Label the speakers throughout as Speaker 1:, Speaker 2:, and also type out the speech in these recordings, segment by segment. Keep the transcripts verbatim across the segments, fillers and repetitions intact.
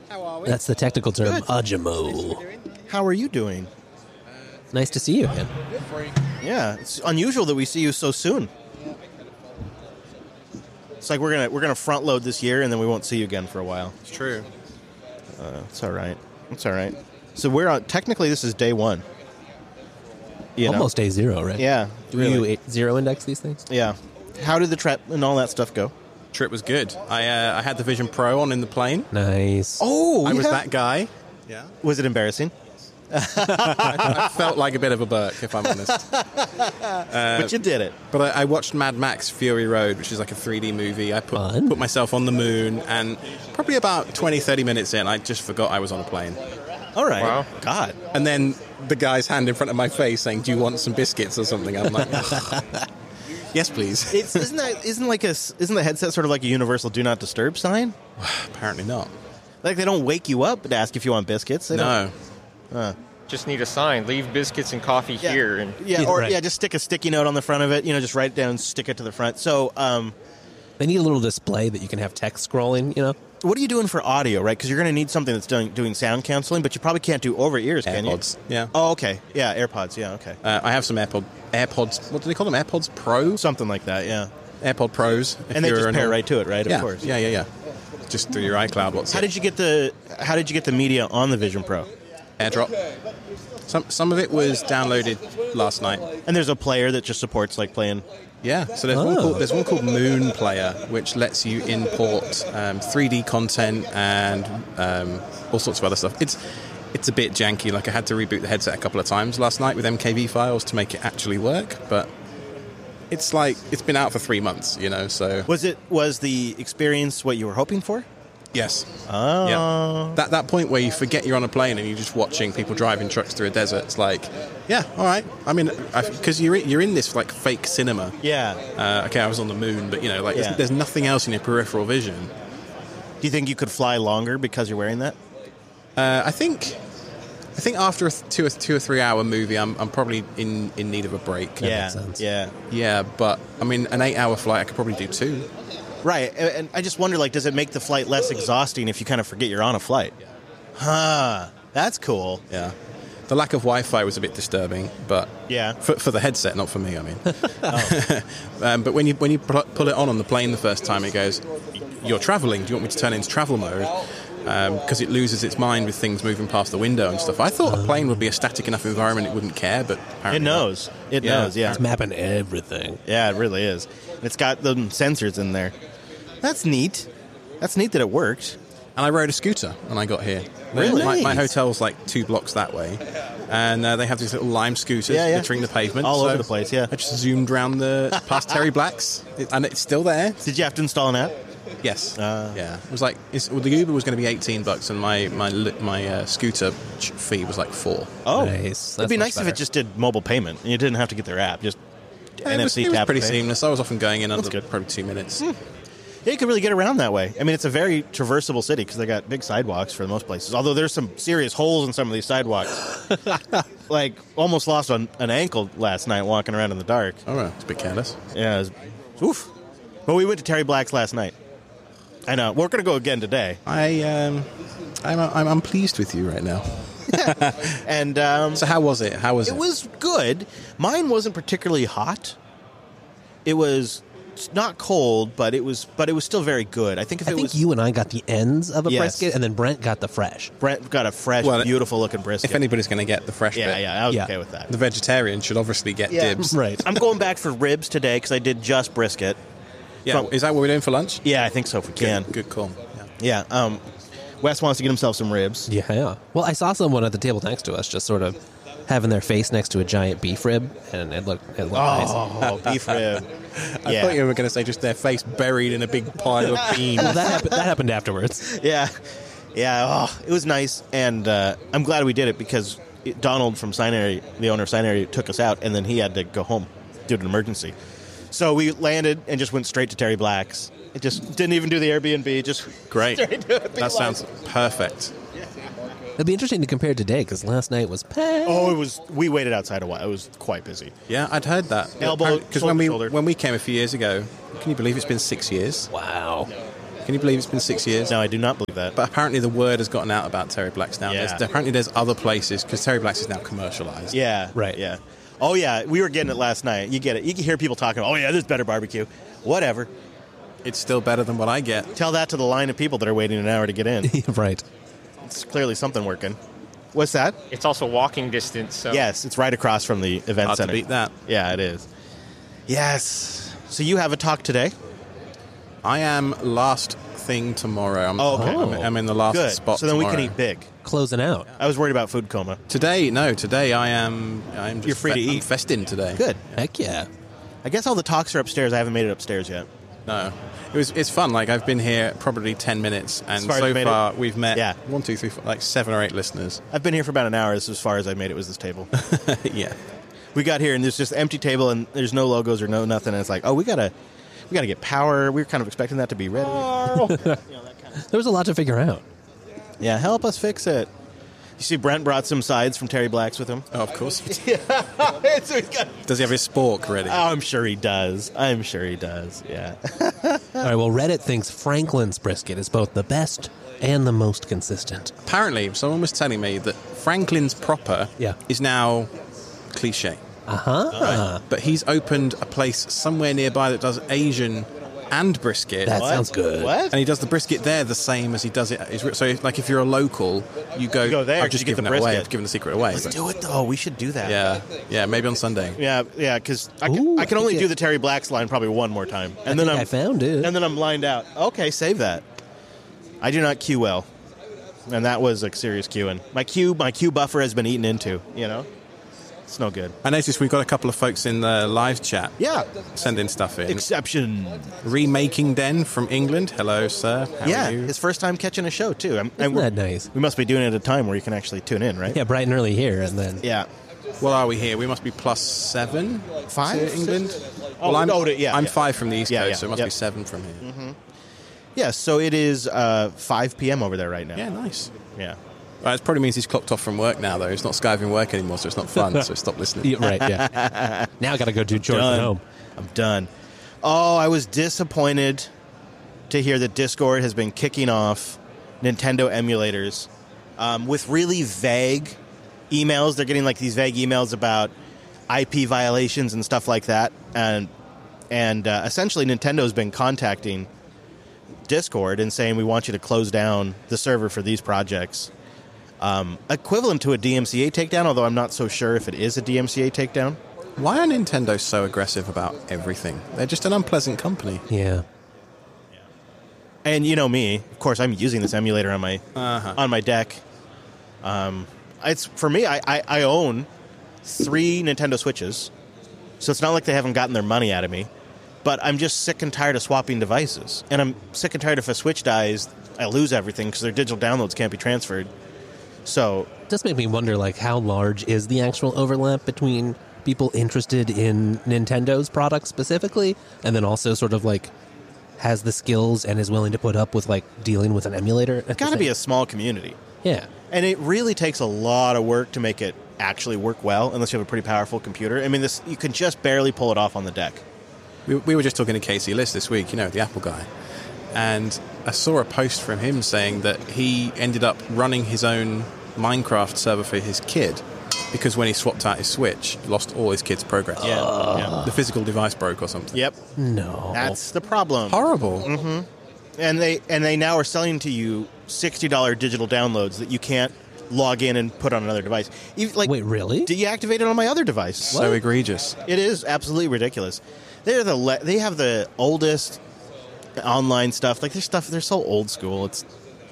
Speaker 1: How are we?
Speaker 2: That's the technical term,
Speaker 3: Good.
Speaker 2: Ajimo.
Speaker 3: How are you doing?
Speaker 2: Nice to see you again.
Speaker 3: Yeah, it's unusual that we see you so soon. It's like we're gonna we're gonna front load this year, and then we won't see you again for a while.
Speaker 1: It's true.
Speaker 3: Uh, it's all right. It's all right. So we're on. Technically, this is day one. You know?
Speaker 2: Almost day zero, right?
Speaker 3: Yeah.
Speaker 2: Do
Speaker 3: really.
Speaker 2: you eight, zero index these things?
Speaker 3: Yeah. How did the trip and all that stuff go?
Speaker 1: Trip was good. I uh, I had the Vision Pro on in the plane.
Speaker 2: Nice.
Speaker 3: Oh,
Speaker 1: I was
Speaker 3: yeah.
Speaker 1: that guy. Yeah.
Speaker 3: Was it embarrassing?
Speaker 1: I felt like a bit of a Burke, if I'm honest.
Speaker 3: But you did it.
Speaker 1: But I, I watched Mad Max Fury Road, which is like a three D movie. I put,
Speaker 2: Fun.
Speaker 1: put myself on the moon, and probably about twenty, thirty minutes in, I just forgot I was on a plane.
Speaker 3: All right.
Speaker 4: Wow.
Speaker 3: God.
Speaker 1: And then the guy's hand in front of my face saying, "Do you want some biscuits or something?" I'm like, "Yes, please."
Speaker 3: It's isn't that isn't like a isn't the headset sort of like a universal do not disturb sign?
Speaker 1: Apparently not.
Speaker 3: Like they don't wake you up to ask if you want biscuits. They
Speaker 1: No.
Speaker 3: Don't,
Speaker 4: Just need a sign. Leave biscuits and coffee
Speaker 3: Yeah.
Speaker 4: here. And
Speaker 3: yeah, or
Speaker 2: Right.
Speaker 3: yeah, just stick a sticky note on the front of it. You know, just write it down, stick it to the front. So, um,
Speaker 2: They need a little display that you can have text scrolling, you know?
Speaker 3: what are you doing for audio, right? Because you're going to need something that's doing doing sound canceling, but you probably can't do over ears, can you?
Speaker 1: AirPods. Yeah.
Speaker 3: Oh, okay. Yeah, AirPods. Yeah, okay.
Speaker 1: Uh, I have some AirPod AirPods. What do they call them? AirPods Pro.
Speaker 3: Something like that. Yeah.
Speaker 1: AirPod Pros. if
Speaker 3: And they
Speaker 1: you're
Speaker 3: just
Speaker 1: an-
Speaker 3: pair right to it, right?
Speaker 1: Yeah.
Speaker 3: Of course.
Speaker 1: Yeah, yeah, yeah. Just through your iCloud. What's
Speaker 3: How
Speaker 1: it?
Speaker 3: did you get the How did you get the media on the Vision Pro?
Speaker 1: AirDrop. Some some of it was downloaded last night.
Speaker 3: And there's a player that just supports like playing.
Speaker 1: Yeah, so there's one
Speaker 2: Oh.
Speaker 1: called there's one called Moon Player, which lets you import um, three D content and um, all sorts of other stuff. It's it's a bit janky. Like I had to reboot the headset a couple of times last night with M K V files to make it actually work, but it's like it's been out for three months, you know. So
Speaker 3: Was it was the experience what you were hoping for?
Speaker 1: yes,
Speaker 3: Oh.
Speaker 1: yeah. That that point where you forget you're on a plane and you're just watching people driving trucks through a desert. It's like, yeah, all right. I mean, because you're you're in this like fake cinema.
Speaker 3: Yeah.
Speaker 1: Uh, okay, I was on the moon, but you know, like
Speaker 3: Yeah.
Speaker 1: there's, there's nothing else in your peripheral vision.
Speaker 3: Do you think you could fly longer because you're wearing that?
Speaker 1: Uh, I think, I think after a th- two or two or three hour movie, I'm I'm probably in, in need of a break.
Speaker 3: yeah.
Speaker 2: makes sense.
Speaker 3: Yeah.
Speaker 1: Yeah, but I mean, an eight hour flight, I could probably do two.
Speaker 3: Right. And and I just wonder, like, does it make the flight less exhausting if you kind of forget you're on a flight? Huh. That's cool.
Speaker 1: Yeah, the lack of Wi-Fi was a bit disturbing, but
Speaker 3: Yeah.
Speaker 1: for, for the headset, not for me. I mean, um, but when you when you pu- pull it on on the plane the first time, it goes, "You're traveling. Do you want me to turn it into travel mode?" Because it loses its mind with things moving past the window and stuff. I thought a plane would be a static enough environment it wouldn't care, but apparently
Speaker 3: It knows. It
Speaker 1: Yeah.
Speaker 3: knows, yeah.
Speaker 2: It's mapping everything.
Speaker 3: Yeah, it really is. And it's got the sensors in there. That's neat. That's neat that it worked.
Speaker 1: And I rode a scooter when I got here.
Speaker 3: Really?
Speaker 1: My, my
Speaker 3: Nice.
Speaker 1: hotel's like two blocks that way. And uh, they have these little lime scooters
Speaker 3: Yeah, yeah.
Speaker 1: littering the pavement.
Speaker 3: All
Speaker 1: So
Speaker 3: over the place, yeah.
Speaker 1: I just zoomed round the past Terry Black's, it- and it's still there.
Speaker 3: Did you have to install an app?
Speaker 1: Yes.
Speaker 3: Ah.
Speaker 1: yeah. It was like it's, well, the Uber was going to be eighteen bucks, and my my li- my uh, scooter ch- fee was like four.
Speaker 3: Oh.
Speaker 2: Nice.
Speaker 3: It'd
Speaker 2: That's
Speaker 3: be
Speaker 2: much
Speaker 3: nice if
Speaker 2: better.
Speaker 3: it just did mobile payment and you didn't have to get their app. Just
Speaker 1: And it
Speaker 3: N F
Speaker 1: was,
Speaker 3: C
Speaker 1: it was
Speaker 3: tap
Speaker 1: pretty
Speaker 3: to pay.
Speaker 1: seamless. I was often going in under
Speaker 3: good. Hmm.
Speaker 1: probably two minutes.
Speaker 3: Yeah, you could really get around that way. I mean, it's a very traversable city because they got big sidewalks for most places. Although there's some serious holes in some of these sidewalks. Like, almost lost an, an ankle last night walking around in the dark.
Speaker 1: Oh, well, it's a bit careless.
Speaker 3: Yeah, it was, oof. But we went to Terry Black's last night. I know. We're going to go again today.
Speaker 1: I um, I'm, I'm I'm pleased with you right now.
Speaker 3: And um,
Speaker 1: So how was it? How was it?
Speaker 3: it was good. Mine wasn't particularly hot. It was not cold, but it was but it was still very good. I think if
Speaker 2: I
Speaker 3: it
Speaker 2: think
Speaker 3: was
Speaker 2: you and I got the ends of a
Speaker 3: Yes.
Speaker 2: brisket, and then Brent got the fresh.
Speaker 3: Brent got a fresh,
Speaker 1: Well,
Speaker 3: beautiful looking brisket.
Speaker 1: If anybody's going to get the fresh
Speaker 3: yeah,
Speaker 1: bit,
Speaker 3: yeah, I was
Speaker 2: Yeah.
Speaker 3: okay with that.
Speaker 1: the vegetarian should obviously get
Speaker 3: Yeah.
Speaker 1: dibs.
Speaker 2: Right.
Speaker 3: I'm going back for ribs today because I did just brisket.
Speaker 1: Yeah,
Speaker 3: From-
Speaker 1: is that what we're doing for lunch?
Speaker 3: Yeah, I think so if we can.
Speaker 1: Good, good call. Yeah.
Speaker 3: Yeah. Um, Wes wants to get himself some ribs.
Speaker 2: Yeah, yeah. Well, I saw someone at the table next to us just sort of having their face next to a giant beef rib, and it looked, it looked nice.
Speaker 3: Oh, beef rib.
Speaker 1: I
Speaker 3: Yeah.
Speaker 1: thought you were going to say just their face buried in a big pile of beans.
Speaker 2: Well, that happened, that happened afterwards.
Speaker 3: Yeah. Yeah. Oh, it was nice. And uh, I'm glad we did it because it, Donald from Sinary, the owner of Sinary, took us out, and then he had to go home due to an emergency. So we landed and just went straight to Terry Black's. It just didn't even do the Airbnb. Just
Speaker 1: Great.
Speaker 3: straight to it.
Speaker 1: That sounds perfect.
Speaker 2: It'd be interesting to compare today because last night was packed.
Speaker 3: Oh, it was. We waited outside a while. It was quite busy.
Speaker 1: Yeah, I'd heard that.
Speaker 3: Elbow,
Speaker 1: Because when we
Speaker 3: shoulder.
Speaker 1: when we came a few years ago, can you believe it's been six years?
Speaker 2: Wow.
Speaker 1: Can you believe it's been six years?
Speaker 3: No, I do not believe that.
Speaker 1: But apparently the word has gotten out about Terry Black's now.
Speaker 3: Yeah.
Speaker 1: There's, apparently there's other places, because Terry Black's is now commercialized.
Speaker 3: Yeah.
Speaker 2: Right.
Speaker 3: Yeah. Oh, yeah. We were getting it last night. You get it. You can hear people talking, oh, yeah, there's better barbecue. Whatever.
Speaker 1: It's still better than what I get.
Speaker 3: Tell that to the line of people that are waiting an hour to get in.
Speaker 2: Right.
Speaker 3: It's clearly something working. What's that?
Speaker 4: It's also walking distance. So.
Speaker 3: Yes, it's right across from the event
Speaker 1: Hard to
Speaker 3: center.
Speaker 1: beat that.
Speaker 3: Yeah, it is. Yes. So you have a talk today?
Speaker 1: I am last thing tomorrow. I'm,
Speaker 3: Oh, okay.
Speaker 1: I'm, I'm in the last
Speaker 3: Good.
Speaker 1: spot
Speaker 3: So then we
Speaker 1: tomorrow.
Speaker 3: can eat big.
Speaker 2: Closing out.
Speaker 3: I was worried about food coma.
Speaker 1: Today, no, today I am I'm just
Speaker 3: You're free to
Speaker 1: I'm
Speaker 3: eat.
Speaker 1: festing today.
Speaker 3: Good.
Speaker 2: Heck yeah.
Speaker 3: I guess all the talks are upstairs. I haven't made it upstairs yet.
Speaker 1: No. It was it's fun. Like I've been here probably ten minutes and
Speaker 3: As far as
Speaker 1: so
Speaker 3: you made
Speaker 1: far
Speaker 3: it?
Speaker 1: we've met
Speaker 3: Yeah.
Speaker 1: one, two, three, four, like seven or eight listeners.
Speaker 3: I've been here for about an hour. This is as far as I made it was this table.
Speaker 1: Yeah.
Speaker 3: We got here and there's just an empty table and there's no logos or no nothing. And it's like, oh, we gotta, we gotta get power. We were kind of expecting that to be ready.
Speaker 2: There was a lot to figure out.
Speaker 3: Yeah, help us fix it. You see, Brent brought some sides from Terry Black's with him.
Speaker 1: Oh, of course.
Speaker 3: So he's got-
Speaker 1: Does he have his spork ready?
Speaker 3: oh, I'm sure he does. I'm sure he does. Yeah.
Speaker 2: All right, well, Reddit thinks Franklin's brisket is both the best and the most consistent.
Speaker 1: Apparently, someone was telling me that Franklin's proper
Speaker 2: Yeah.
Speaker 1: is now cliche.
Speaker 2: Uh-huh.
Speaker 1: But he's opened a place somewhere nearby that does Asian and brisket.
Speaker 2: That
Speaker 3: What?
Speaker 2: sounds good.
Speaker 3: What?
Speaker 1: And he does the brisket there the same as he does it. at his- So, like, if you're a local, you go.
Speaker 3: You go there,
Speaker 1: I've just
Speaker 3: you get
Speaker 1: given
Speaker 3: the
Speaker 1: that away.
Speaker 3: brisket.
Speaker 1: I've given the secret away.
Speaker 3: Let's
Speaker 1: but-
Speaker 3: do it, though. We should do that.
Speaker 1: Yeah, yeah, maybe on Sunday.
Speaker 3: Yeah, yeah, because I,
Speaker 2: Ooh,
Speaker 3: can- I can
Speaker 2: I
Speaker 3: only
Speaker 2: think
Speaker 3: do
Speaker 2: it-
Speaker 3: the Terry Black's line probably one more time. And
Speaker 2: I
Speaker 3: then
Speaker 2: think
Speaker 3: I'm
Speaker 2: I found it.
Speaker 3: And then I'm lined out. Okay, save that. I do not queue well. And that was a serious queuing. My queue, my queue buffer has been eaten into, you know? It's no good.
Speaker 1: I noticed we've got a couple of folks in the live chat
Speaker 3: Yeah.
Speaker 1: sending stuff in.
Speaker 3: Exception.
Speaker 1: Remaking Den from England. Hello, sir. How
Speaker 3: yeah,
Speaker 1: are you?
Speaker 3: his first time catching a show, too. I'm,
Speaker 2: Isn't
Speaker 3: I'm-
Speaker 2: that nice?
Speaker 3: We must be doing it at a time where you can actually tune in, right?
Speaker 2: Yeah, bright and early here, and then...
Speaker 3: Yeah.
Speaker 1: What are we here? We must be plus seven
Speaker 3: Five?
Speaker 1: to England.
Speaker 3: Oh,
Speaker 1: well, I'm,
Speaker 3: no, yeah,
Speaker 1: I'm
Speaker 3: yeah.
Speaker 1: five from the East
Speaker 3: Yeah,
Speaker 1: Coast,
Speaker 3: yeah,
Speaker 1: so it must
Speaker 3: yep.
Speaker 1: be seven from here.
Speaker 3: Yeah, so it is uh, five p.m. over there right now.
Speaker 1: Yeah, nice.
Speaker 3: Yeah.
Speaker 1: Well, it probably means he's clocked off from work now, though. He's not skiving work anymore, so it's not fun, so stop listening.
Speaker 2: Yeah, right, yeah. Now I got to go do chores at
Speaker 3: Done.
Speaker 2: home.
Speaker 3: I'm done. Oh, I was disappointed to hear that Discord has been kicking off Nintendo emulators um, with really vague emails. They're getting like these vague emails about I P violations and stuff like that, and and uh, essentially Nintendo's been contacting Discord and saying we want you to close down the server for these projects. Um, equivalent to a D M C A takedown, although I'm not so sure if it is a D M C A takedown.
Speaker 1: Why are Nintendo so aggressive about everything? They're just an unpleasant company.
Speaker 2: Yeah.
Speaker 3: And you know me, of course, I'm using this emulator on my
Speaker 1: Uh-huh.
Speaker 3: on my deck. Um, it's for me. I, I, I own three Nintendo Switches, so it's not like they haven't gotten their money out of me. But I'm just sick and tired of swapping devices, and I'm sick and tired if a Switch dies, I lose everything because their digital downloads can't be transferred. So
Speaker 2: It does make me wonder, like, how large is the actual overlap between people interested in Nintendo's products specifically, and then also sort of, like, has the skills and is willing to put up with, like, dealing with an emulator?
Speaker 3: it's got to be a small community.
Speaker 2: Yeah.
Speaker 3: And it really takes a lot of work to make it actually work well, unless you have a pretty powerful computer. I mean, this you can just barely pull it off on the deck.
Speaker 1: We, we were just talking to Casey Liss this week, you know, the Apple guy. And I saw a post from him saying that he ended up running his own Minecraft server for his kid because when he swapped out his Switch, he lost all his kid's progress.
Speaker 3: Yeah, yeah.
Speaker 1: The physical device broke or something.
Speaker 3: Yep.
Speaker 2: No.
Speaker 3: That's the problem.
Speaker 1: Horrible.
Speaker 3: And they and they now are selling to you sixty dollars digital downloads that you can't log in and put on another device. Even, like,
Speaker 2: Wait, really?
Speaker 3: deactivate it on my other device.
Speaker 1: So egregious.
Speaker 3: It is absolutely ridiculous. They're the le- they have the oldest online stuff. Like their stuff, they're so old school. It's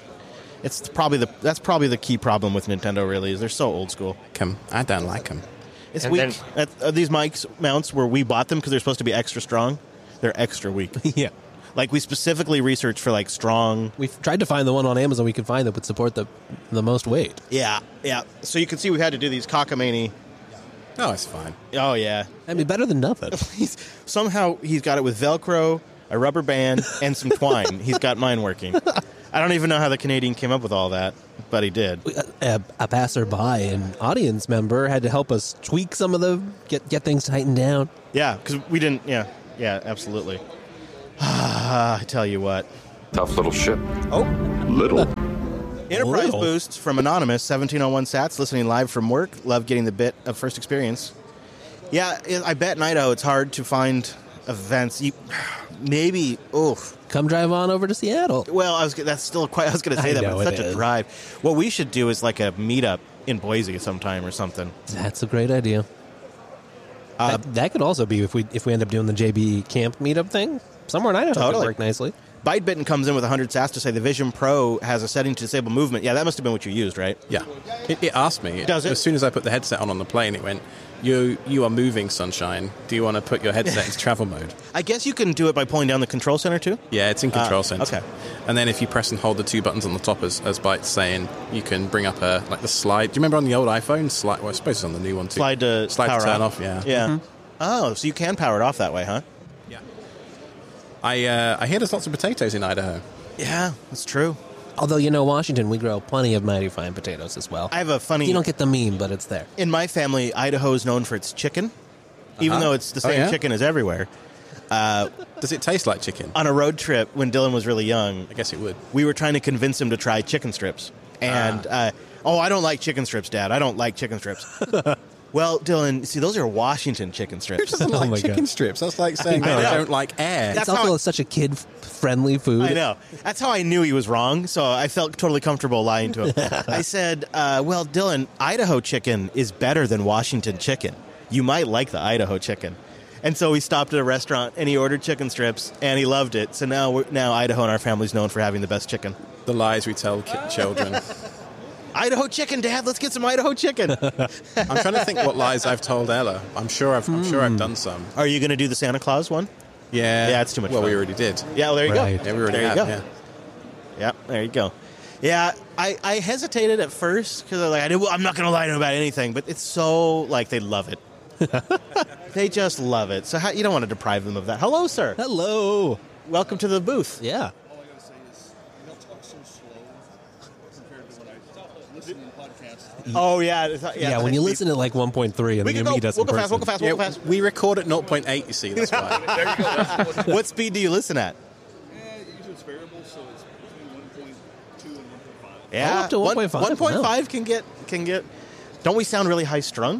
Speaker 3: it's probably the that's probably the key problem with Nintendo. Really, is they're so old school.
Speaker 1: Come, I don't like them.
Speaker 3: It's
Speaker 4: And
Speaker 3: weak. At, uh, these mics mounts where we bought them because they're supposed to be extra strong. They're extra weak.
Speaker 2: Yeah.
Speaker 3: Like we specifically researched for like strong.
Speaker 2: We've tried to find the one on Amazon we could find that would support the the most weight.
Speaker 3: Yeah, yeah. So you can see we had to do these cockamamie.
Speaker 1: Oh, it's fine.
Speaker 3: Oh yeah.
Speaker 2: I mean, better than nothing.
Speaker 3: He's, somehow he's got it with Velcro, a rubber band, and some twine. He's got mine working. I don't even know how the Canadian came up with all that, but he did.
Speaker 2: A, a passerby, an audience member, had to help us tweak some of the get get things tightened down.
Speaker 3: Yeah, because we didn't. Yeah, yeah, absolutely. I tell you what.
Speaker 5: Tough little ship.
Speaker 3: Oh,
Speaker 5: Little.
Speaker 3: Enterprise
Speaker 2: Little.
Speaker 3: boost from Anonymous, seventeen oh one sats, listening live from work. Love getting the bit of first experience. Yeah, I bet in Idaho it's hard to find events. You, maybe, oh.
Speaker 2: Come drive on over to Seattle.
Speaker 3: Well, I was that's still quite. I was going to say
Speaker 2: I
Speaker 3: that,
Speaker 2: know
Speaker 3: but it's
Speaker 2: it
Speaker 3: such a
Speaker 2: is.
Speaker 3: drive. What we should do is like a meetup in Boise sometime or something.
Speaker 2: That's a great idea.
Speaker 3: Uh,
Speaker 2: that, that could also be if we if we end up doing the J B camp meetup thing somewhere in Idaho.
Speaker 3: Totally.
Speaker 2: Could work nicely.
Speaker 3: ByteBitten comes in with one hundred sats to say the Vision Pro has a setting to disable movement. Yeah, that must have been what you used, right?
Speaker 1: Yeah. It, it asked me.
Speaker 3: Does it?
Speaker 1: As soon as I put the headset on on the plane, it went, you you are moving, Sunshine. Do you want to put your headset into travel mode?
Speaker 3: I guess you can do it by pulling down the control center too.
Speaker 1: Yeah, it's in Control
Speaker 3: Ah,
Speaker 1: Center.
Speaker 3: okay.
Speaker 1: And then if you press and hold the two buttons on the top, as, as Byte's saying, you can bring up a like the slide. Do you remember on the old iPhone? Slide. Well, I suppose it's on the new one too.
Speaker 3: Slide to
Speaker 1: slide
Speaker 3: power
Speaker 1: to turn off. Yeah.
Speaker 3: Yeah. Oh, so you can power it off that way, huh?
Speaker 1: Yeah. I uh, I hear there's lots of potatoes in Idaho.
Speaker 3: Yeah, that's true.
Speaker 2: Although, you know, Washington, we grow plenty of mighty fine potatoes as well.
Speaker 3: I have a funny.
Speaker 2: You don't get the meme, but it's there.
Speaker 3: In my family, Idaho is known for its chicken, even
Speaker 1: Uh-huh.
Speaker 3: though it's the
Speaker 1: Oh,
Speaker 3: same
Speaker 1: yeah?
Speaker 3: chicken as everywhere.
Speaker 1: Does it taste like chicken?
Speaker 3: On a road trip when Dylan was really young,
Speaker 1: I guess it would.
Speaker 3: we were trying to convince him to try chicken strips. And, uh, oh, I don't like chicken strips, Dad. I don't like chicken strips. Well, Dylan, see, those are Washington chicken
Speaker 1: Who
Speaker 3: strips.
Speaker 1: doesn't
Speaker 2: Oh
Speaker 1: like
Speaker 2: my
Speaker 1: chicken
Speaker 2: God.
Speaker 1: strips? That's like saying
Speaker 3: I
Speaker 1: I,
Speaker 3: know.
Speaker 1: don't like air.
Speaker 3: That's
Speaker 2: it's also
Speaker 3: how-
Speaker 2: such a kid-friendly food.
Speaker 3: I know. That's how I knew he was wrong, so I felt totally comfortable lying to him. I said, uh, well, Dylan, Idaho chicken is better than Washington chicken. You might like the Idaho chicken. And so we stopped at a restaurant, and he ordered chicken strips, and he loved it. So now, we're, now Idaho and our family's known for having the best chicken.
Speaker 1: The lies we tell ki- children.
Speaker 3: Idaho chicken, Dad. Let's get some Idaho chicken.
Speaker 1: I'm trying to think what lies I've told Ella. I'm sure I've, I'm sure I've done some.
Speaker 3: Are you going to do the Santa Claus one?
Speaker 1: Yeah.
Speaker 3: Yeah, it's too much
Speaker 1: Well,
Speaker 3: fun.
Speaker 1: we already did.
Speaker 3: Yeah, well, there you
Speaker 2: Right.
Speaker 3: go.
Speaker 1: Yeah, we already
Speaker 3: there
Speaker 1: have.
Speaker 3: you go.
Speaker 1: Yeah.
Speaker 3: Yeah, there you go. Yeah, I, I hesitated at first because like, I did, well, I'm not going to lie to them about anything, but it's so, like, they love it. They just love it. So how, you don't want to deprive them of that. Hello, sir.
Speaker 2: Hello.
Speaker 3: Welcome to the booth.
Speaker 2: Yeah.
Speaker 6: All I gotta say is, you don't talk so slow compared to when I listen to podcasts.
Speaker 3: Oh, yeah. it's-
Speaker 2: Yeah,
Speaker 3: yeah
Speaker 2: when you listen at like one point three and
Speaker 3: We
Speaker 2: then
Speaker 3: can
Speaker 2: you
Speaker 3: go.
Speaker 2: meet us
Speaker 3: We'll
Speaker 2: in
Speaker 3: go fast, we'll
Speaker 2: person.
Speaker 3: go fast, we'll
Speaker 1: Yeah,
Speaker 3: go fast.
Speaker 1: we record at zero point eight, you see, that's why.
Speaker 6: There you go. That's what,
Speaker 3: What speed do you listen at?
Speaker 6: eh, usually it's variable, so it's between one point two and one point five.
Speaker 3: Yeah,
Speaker 2: Oh, up to one point five,
Speaker 3: one point five
Speaker 2: wow.
Speaker 3: can get can get. Don't we sound really high strung?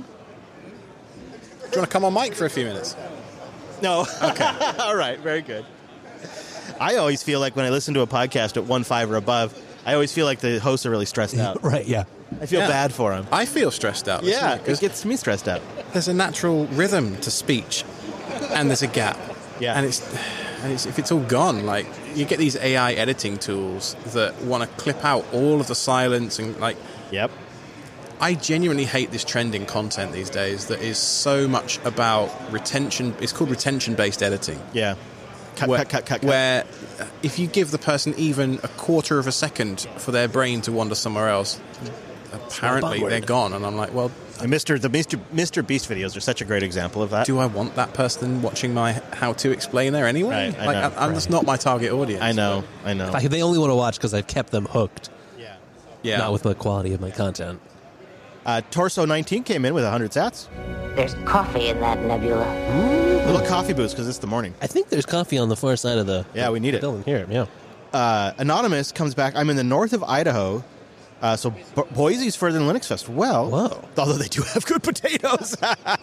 Speaker 1: Do you want to come on mic for a few minutes?
Speaker 3: No. Okay. All right. Very good. I always feel like when I listen to a podcast at one five or above, I always feel like the hosts are really stressed out.
Speaker 2: Right, yeah.
Speaker 3: I feel
Speaker 1: Yeah.
Speaker 3: bad for them.
Speaker 1: I feel stressed out.
Speaker 3: Yeah, it
Speaker 1: because
Speaker 3: gets me stressed out.
Speaker 1: there's a natural rhythm to speech, and there's a gap.
Speaker 3: Yeah.
Speaker 1: And it's, and it's if it's all gone, like you get these A I editing tools that want to clip out all of the silence and like.
Speaker 3: Yep.
Speaker 1: I genuinely hate this trend in content these days that is so much about retention. It's called retention-based editing.
Speaker 3: Yeah. Cut,
Speaker 1: where,
Speaker 3: cut, cut, cut, cut.
Speaker 1: Where uh, if you give the person even a quarter of a second for their brain to wander somewhere else, apparently
Speaker 2: bumward.
Speaker 1: they're gone. And I'm like, well,
Speaker 3: And Mister the Mister Mister Beast videos are such a great example of that.
Speaker 1: do I want that person watching my how-to explain there anyway?
Speaker 3: Right, I
Speaker 1: like,
Speaker 3: know,
Speaker 1: I, I'm just not my target audience.
Speaker 3: I know. I know.
Speaker 2: Like, they only want to watch because I've kept them hooked,
Speaker 3: Yeah.
Speaker 1: Yeah.
Speaker 2: not with the quality of my content.
Speaker 3: Uh, Torso nineteen came in with one hundred sats.
Speaker 7: There's coffee in that nebula.
Speaker 3: A little coffee boost because it's the morning.
Speaker 2: I think there's coffee on the far side of the
Speaker 3: Yeah, we need it.
Speaker 2: building here. Yeah.
Speaker 3: Uh, Anonymous comes back. I'm in the north of Idaho. Uh, so Bo- Boise's further than Linux Fest. Well,
Speaker 2: Whoa.
Speaker 3: although they do have good potatoes.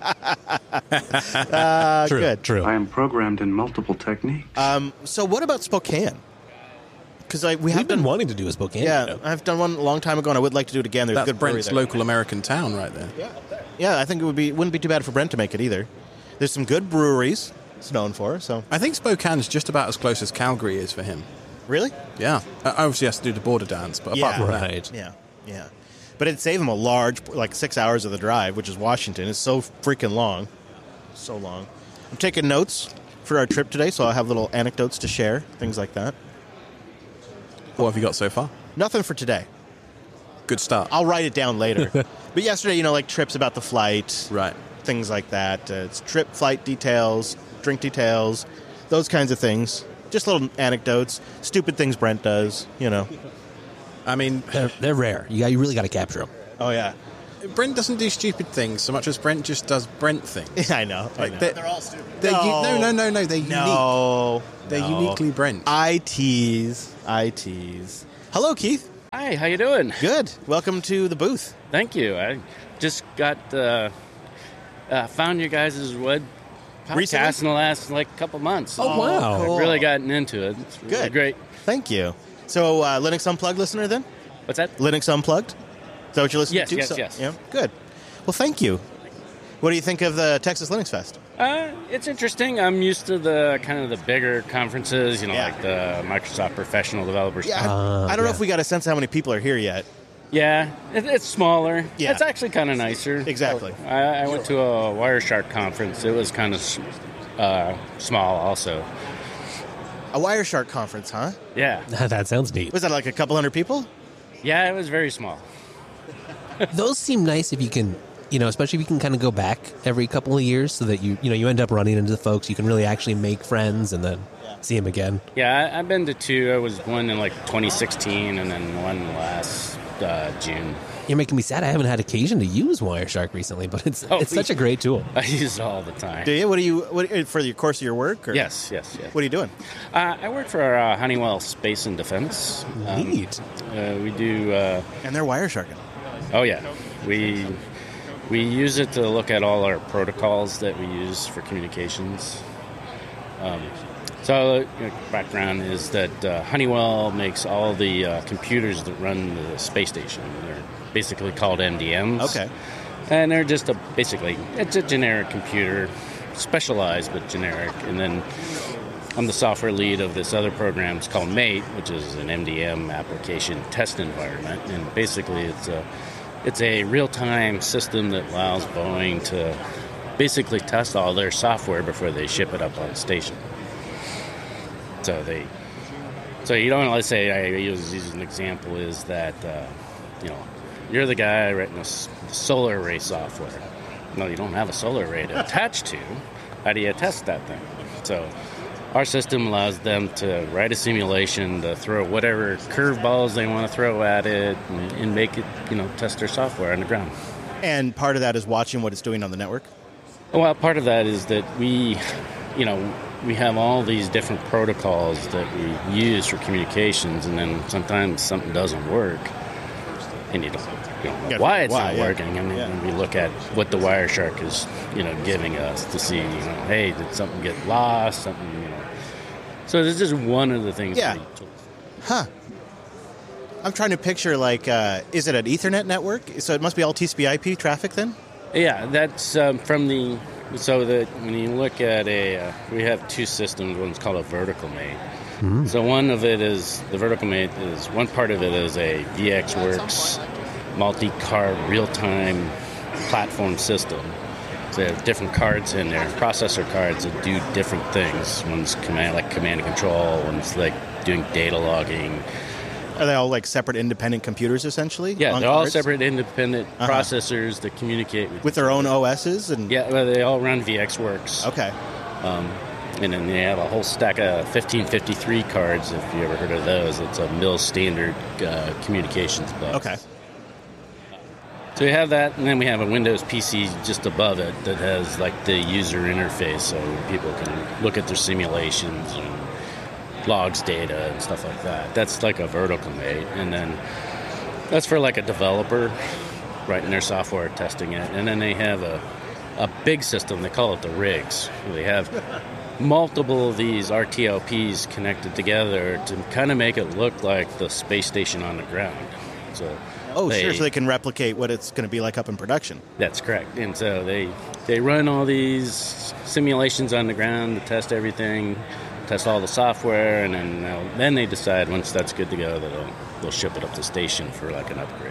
Speaker 3: uh,
Speaker 2: True.
Speaker 3: Good.
Speaker 2: True.
Speaker 5: I am programmed in multiple techniques.
Speaker 3: Um, so what about Spokane? Because we have
Speaker 2: We've been
Speaker 3: done
Speaker 2: wanting to do a Spokane.
Speaker 3: Yeah,
Speaker 2: video.
Speaker 3: I've done one a long time ago, and I would like to do it again. There's
Speaker 1: That's
Speaker 3: a good brewery
Speaker 1: Brent's
Speaker 3: there.
Speaker 1: local American town right there.
Speaker 3: Yeah, yeah. I think it would be wouldn't be too bad for Brent to make it either. There's some good breweries it's known for. So
Speaker 1: I think Spokane's just about as close as Calgary is for him.
Speaker 3: really,
Speaker 1: Yeah. Uh, obviously, he has to do the border dance, but apart
Speaker 3: Yeah.
Speaker 1: from that,
Speaker 2: Right.
Speaker 3: yeah, yeah. But it'd save him a large, like six hours of the drive, which is Washington. It's so freaking long, so long. I'm taking notes for our trip today, so I'll have little anecdotes to share, things like that.
Speaker 1: what have you got so far?
Speaker 3: Nothing for today.
Speaker 1: Good start.
Speaker 3: I'll write it down later. But yesterday, you know, like trips about the flight,
Speaker 1: Right.
Speaker 3: things like that. Uh, it's trip, flight details, drink details, those kinds of things. Just little anecdotes, stupid things Brent does, you know.
Speaker 1: I mean,
Speaker 2: They're, they're rare. You, got, you really got to capture them.
Speaker 3: Oh, yeah.
Speaker 1: Brent doesn't do stupid things so much as Brent just does Brent things.
Speaker 3: I know. I
Speaker 1: Like
Speaker 3: know.
Speaker 1: they're,
Speaker 6: They're all stupid.
Speaker 1: they're
Speaker 3: No.
Speaker 1: u- no, no, no, no. They're unique.
Speaker 3: No.
Speaker 1: They're
Speaker 3: no.
Speaker 1: uniquely Brent.
Speaker 3: I tease. I tease. Hello, Keith.
Speaker 8: Hi, how you doing?
Speaker 3: Good. Welcome to the booth.
Speaker 8: Thank you. I just got uh, uh, found your guys' web
Speaker 3: Recently?
Speaker 8: podcast in the last like couple months.
Speaker 2: Oh, wow.
Speaker 8: I've really gotten into it. It's really
Speaker 3: Good.
Speaker 8: great.
Speaker 3: Thank you. So, uh, Linux Unplugged listener then?
Speaker 8: What's that?
Speaker 3: Linux Unplugged? Is that what you're listening
Speaker 8: Yes,
Speaker 3: to?
Speaker 8: yes,
Speaker 3: So-
Speaker 8: yes.
Speaker 3: Yeah. Good. Well, thank you. What do you think of the Texas Linux Fest?
Speaker 8: Uh, it's interesting. I'm used to the kind of the bigger conferences, you know,
Speaker 3: Yeah.
Speaker 8: like the Microsoft Professional Developers.
Speaker 3: Yeah, I,
Speaker 2: Uh,
Speaker 3: I don't know
Speaker 2: yeah.
Speaker 3: if we got a sense of how many people are here yet.
Speaker 8: Yeah, it, it's smaller.
Speaker 3: Yeah.
Speaker 8: It's actually kind of nicer.
Speaker 3: Exactly.
Speaker 8: I, I went to a Wireshark conference. It was kind of uh, small also.
Speaker 3: A Wireshark conference, huh?
Speaker 8: Yeah.
Speaker 2: That sounds neat.
Speaker 3: Was that like a couple hundred people?
Speaker 8: Yeah, it was very small.
Speaker 2: Those seem nice if you can, you know, especially if you can kind of go back every couple of years so that you, you know, you end up running into the folks. You can really actually make friends and then see them again.
Speaker 8: Yeah, I, I've been to two. I was one in like twenty sixteen and then one last uh, June.
Speaker 2: You're making me sad. I haven't had occasion to use Wireshark recently, but it's
Speaker 8: Oh,
Speaker 2: it's
Speaker 8: we-
Speaker 2: such a great tool.
Speaker 8: I use it all the time.
Speaker 3: Do you? What do you? What, for the course of your work? Or?
Speaker 8: Yes, yes, yes.
Speaker 3: What are you doing?
Speaker 8: Uh, I work for uh, Honeywell Space and Defense. Um,
Speaker 2: Neat.
Speaker 8: Uh, we do. Uh,
Speaker 3: And they're Wiresharking.
Speaker 8: oh yeah, we we use it to look at all our protocols that we use for communications. Um, so, you know, background is that uh, Honeywell makes all the uh, computers that run the space station. They're basically called M D Ms.
Speaker 3: Okay.
Speaker 8: And they're just a basically it's a generic computer, specialized but generic. And then I'm the software lead of this other program. It's called MATE, which is an M D M application test environment. And basically, it's a it's a real-time system that allows Boeing to basically test all their software before they ship it up on station. So they, so you don't. Let's say I use, use an example is that uh, you know you're the guy writing a s- solar array software. No, you don't have a solar array to attach to. How do you test that thing? So our system allows them to write a simulation to throw whatever curveballs they want to throw at it and, and make it, you know, test their software on the ground.
Speaker 3: And part of that is watching what it's doing on the network.
Speaker 8: Well, part of that is that we, you know, we have all these different protocols that we use for communications, and then sometimes something doesn't work, and you don't, you don't know
Speaker 3: Yeah,
Speaker 8: why it's
Speaker 3: why,
Speaker 8: not
Speaker 3: yeah.
Speaker 8: working. I mean,
Speaker 3: Yeah.
Speaker 8: we look at what the Wireshark is, you know, giving us to see, you know, hey, did something get lost? Something, you know. So this is one of the things.
Speaker 3: Yeah.
Speaker 8: we-
Speaker 3: Huh. I'm trying to picture, like, uh, is it an Ethernet network? So it must be all T C P I P traffic then?
Speaker 8: Yeah, that's um, from the. So that when you look at a, uh, we have two systems. One's called a vertical mate. So one of it is the vertical mate is one part of it is a VxWorks multi-card real-time platform system. So they have different cards in there, processor cards that do different things. One's command like command and control. One's like doing data logging.
Speaker 3: Are they all like separate independent computers essentially?
Speaker 8: Yeah,
Speaker 3: on
Speaker 8: they're all
Speaker 3: cards?
Speaker 8: separate independent
Speaker 3: Uh-huh.
Speaker 8: processors that communicate with.
Speaker 3: with their own O Ss and
Speaker 8: Yeah, well, they all run VxWorks.
Speaker 3: Okay.
Speaker 8: Um, and then they have a whole stack of fifteen fifty-three cards, if you ever heard of those. It's a mill standard uh, communications bus.
Speaker 3: Okay.
Speaker 8: So we have that, and then we have a Windows P C just above it that has like the user interface, so people can look at their simulations and logs data and stuff like that. That's like a vertical mate, and then that's for like a developer writing their software, testing it, and then they have a a big system. They call it the rigs. They have multiple of these R T L Ps connected together to kind of make it look like the space station on the ground. So.
Speaker 3: Oh,
Speaker 8: they-
Speaker 3: sure. So they can replicate what it's going to be like up in production.
Speaker 8: That's correct. And so they they run all these simulations on the ground to test everything, test all the software, and then they'll- then they decide once that's good to go that they'll they'll ship it up to station for like an upgrade.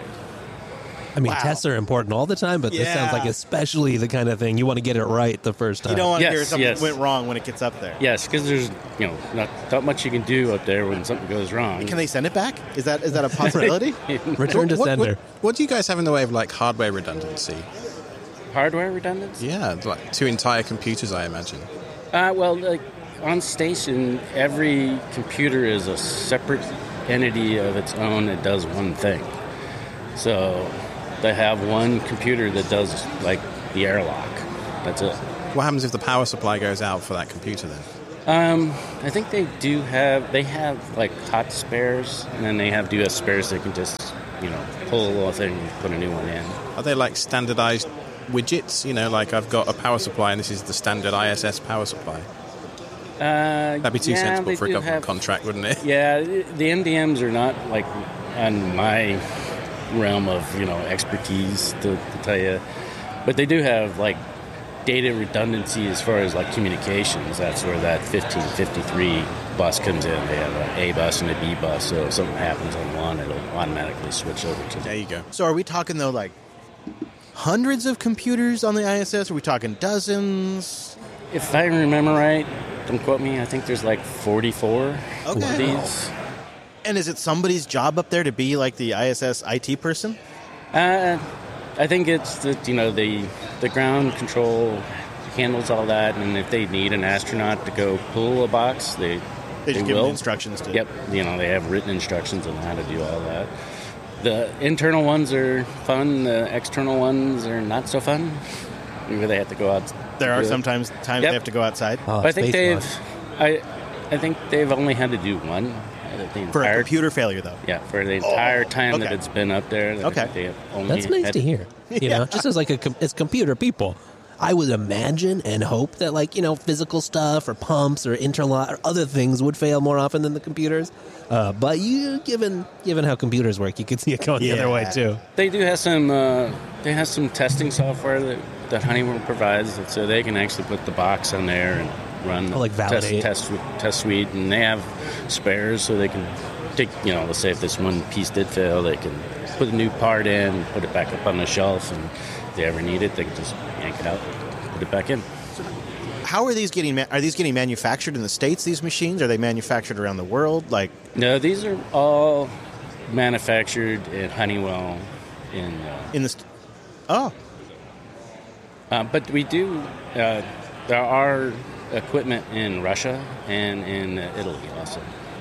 Speaker 2: I mean,
Speaker 3: Wow.
Speaker 2: tests are important all the time, but this sounds
Speaker 3: Yeah.
Speaker 2: like especially the kind of thing you want to get it right the first time.
Speaker 3: You don't want to
Speaker 8: Yes,
Speaker 3: hear something
Speaker 8: yes.
Speaker 3: went wrong when it gets up there.
Speaker 8: Yes, because there's you know not not much you can do up there when something goes wrong.
Speaker 3: Can they send it back? Is that is that a possibility?
Speaker 2: Return to
Speaker 1: What,
Speaker 2: sender.
Speaker 1: what, what do you guys have in the way of like hardware redundancy?
Speaker 8: Hardware redundancy?
Speaker 1: Yeah, like two entire computers, I imagine.
Speaker 8: Uh, well, like on station, every computer is a separate entity of its own that does one thing. So they have one computer that does like the airlock. That's it.
Speaker 1: What happens if the power supply goes out for that computer then?
Speaker 8: Um, I think they do have, they have like hot spares, and then they have do have spares that can just, you know, pull a little thing and put a new one in.
Speaker 1: Are they like standardized widgets? You know, like I've got a power supply and this is the standard I S S power supply.
Speaker 8: Uh,
Speaker 1: That'd be too
Speaker 8: yeah,
Speaker 1: sensible
Speaker 8: they
Speaker 1: for a
Speaker 8: do
Speaker 1: government
Speaker 8: have-
Speaker 1: contract, wouldn't it?
Speaker 8: Yeah, the M D Ms are not like on my realm of, you know, expertise to, to tell you, but they do have like data redundancy as far as like communications. That's where that fifteen fifty-three bus comes in. They have an A bus and a B bus, so if something happens on one, it'll automatically switch over to
Speaker 1: There you go.
Speaker 3: So are we talking, though, like hundreds of computers on the I S S? Are we talking dozens?
Speaker 8: If I remember right, don't quote me, I think there's like forty-four
Speaker 3: Okay.
Speaker 8: of these.
Speaker 3: And is it somebody's job up there to be like the I S S I T person?
Speaker 8: Uh, I think it's that, you know, the the ground control handles all that, and if they need an astronaut to go pull a box, they
Speaker 3: They just give
Speaker 8: will.
Speaker 3: them instructions to.
Speaker 8: Yep, you know, they have written instructions on how to do all that. The internal ones are fun. The external ones are not so fun. Maybe they have to go out.
Speaker 3: There
Speaker 8: to
Speaker 3: are
Speaker 8: do it.
Speaker 3: sometimes times
Speaker 8: Yep.
Speaker 3: they have to go outside.
Speaker 2: Oh,
Speaker 8: But I think
Speaker 2: space
Speaker 8: they've.
Speaker 2: launch.
Speaker 8: I, I think they've only had to do one. uh, The
Speaker 3: For a
Speaker 8: entire,
Speaker 3: computer failure, though.
Speaker 8: yeah, for the entire time that
Speaker 3: okay.
Speaker 8: it's been up there. I
Speaker 3: Okay.
Speaker 8: think they have only
Speaker 2: That's nice
Speaker 8: had-
Speaker 2: to hear. You know, just as like a com- as computer people, I would imagine and hope that like you know physical stuff or pumps or interlock or other things would fail more often than the computers. Uh, but you, given given how computers work, you could see it going the other way
Speaker 3: Yeah.
Speaker 2: too.
Speaker 8: They do have some. Uh, they have some testing software that, that Honeywell provides, that so they can actually put the box on there and run
Speaker 2: Oh, like
Speaker 8: test,
Speaker 2: validate.
Speaker 8: test test suite, and they have spares so they can take. You know, let's say if this one piece did fail, they can put a new part in, put it back up on the shelf, and if they ever need it, they can just yank it out, put it back in.
Speaker 3: How are these getting? Ma- are these getting manufactured in the States? These machines are they manufactured around the world? Like,
Speaker 8: No, these are all manufactured at Honeywell in. Uh,
Speaker 3: in the? St- oh,
Speaker 8: Uh, but we do, uh, there are equipment in Russia and in uh, Italy also.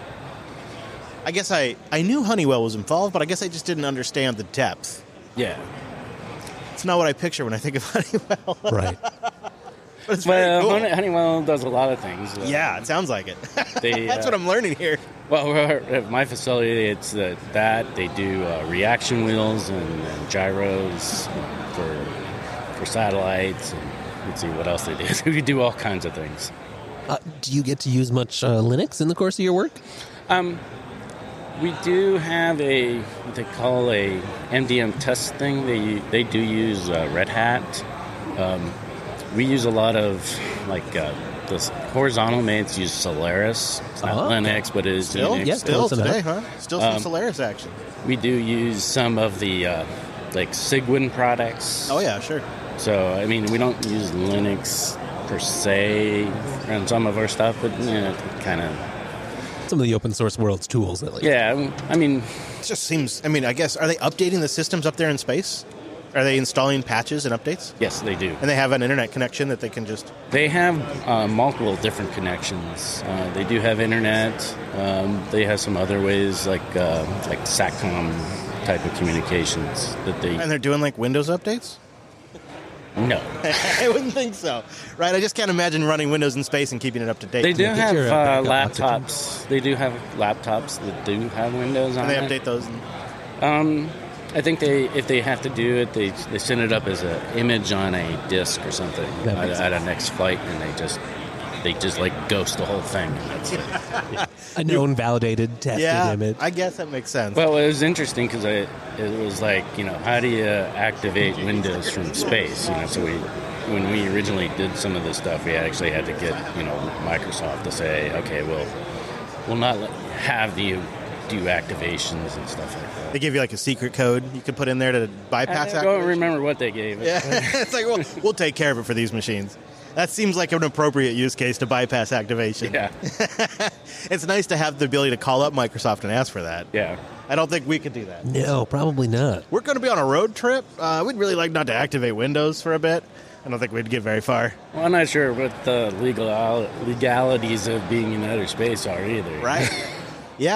Speaker 3: I guess I I knew Honeywell was involved, but I guess I just didn't understand the depth.
Speaker 8: Yeah.
Speaker 3: It's not what I picture when I think of Honeywell.
Speaker 2: Right.
Speaker 3: But it's
Speaker 8: Well,
Speaker 3: very cool.
Speaker 8: Hone- Honeywell does a lot of things. Uh,
Speaker 3: Yeah, it sounds like it.
Speaker 8: They,
Speaker 3: That's
Speaker 8: uh,
Speaker 3: what I'm learning here.
Speaker 8: Well, we're- at my facility, it's uh, that. They do uh, reaction wheels and, and gyros for for satellites. And let's see what else they do. We do all kinds of things.
Speaker 2: Uh, do you get to use much uh, Linux in the course of your work?
Speaker 8: Um, we do have a what they call a M D M test thing. They they do use uh, Red Hat. Um, we use a lot of like uh, the horizontal mates use Solaris. It's not
Speaker 2: Oh,
Speaker 8: Linux, but it is
Speaker 3: Still,
Speaker 8: Unix.
Speaker 2: yeah,
Speaker 3: still
Speaker 2: close enough.
Speaker 3: today, huh? Still some
Speaker 8: Um,
Speaker 3: Solaris action.
Speaker 8: We do use some of the uh, like Cygwin products.
Speaker 3: Oh yeah, sure.
Speaker 8: So I mean, we don't use Linux per se on some of our stuff, but you know, kind of.
Speaker 2: Some of the open source world's tools, at least.
Speaker 8: Yeah, I mean,
Speaker 3: It just seems. I mean, I guess are they updating the systems up there in space? Are they installing patches and updates?
Speaker 8: yes, they do.
Speaker 3: And they have an internet connection that they can just.
Speaker 8: They have uh, multiple different connections. Uh, they do have internet. Um, they have some other ways, like uh, like SATCOM type of communications that they.
Speaker 3: And they're doing like Windows updates?
Speaker 8: No,
Speaker 3: I wouldn't think so. Right? I just can't imagine running Windows in space and keeping it up to date.
Speaker 8: they do
Speaker 2: get
Speaker 8: have
Speaker 2: your, uh,
Speaker 8: uh,
Speaker 2: backup
Speaker 8: laptops. They do have laptops that do have Windows on
Speaker 3: And they
Speaker 8: it.
Speaker 3: update those.
Speaker 8: Um, I think they, if they have to do it, they they send it up as an image on a disc or something
Speaker 2: That
Speaker 8: at,
Speaker 2: makes
Speaker 8: at a next flight, and they just they just like ghost the whole thing. And that's it.
Speaker 2: A known, validated, tested
Speaker 3: Yeah,
Speaker 2: image.
Speaker 3: I guess that makes sense.
Speaker 8: Well, it was interesting because it was like, you know, how do you activate Windows from space? You know, so we, when we originally did some of this stuff, we actually had to get, you know, Microsoft to say, okay, well, we'll not let, have you do activations and stuff like that.
Speaker 3: They give you like a secret code you can put in there to bypass
Speaker 8: I
Speaker 3: that.
Speaker 8: don't remember what they gave it.
Speaker 3: Yeah, it's like, well, we'll take care of it for these machines. That seems like an appropriate use case to bypass activation.
Speaker 8: Yeah,
Speaker 3: It's nice to have the ability to call up Microsoft and ask for that.
Speaker 8: yeah.
Speaker 3: I don't think we could do that.
Speaker 2: No, probably not.
Speaker 3: We're going to be on a road trip. Uh, we'd really like not to activate Windows for a bit. I don't think we'd get very far.
Speaker 8: Well, I'm not sure what the legal legalities of being in outer space are either.
Speaker 3: Right? Yeah, is,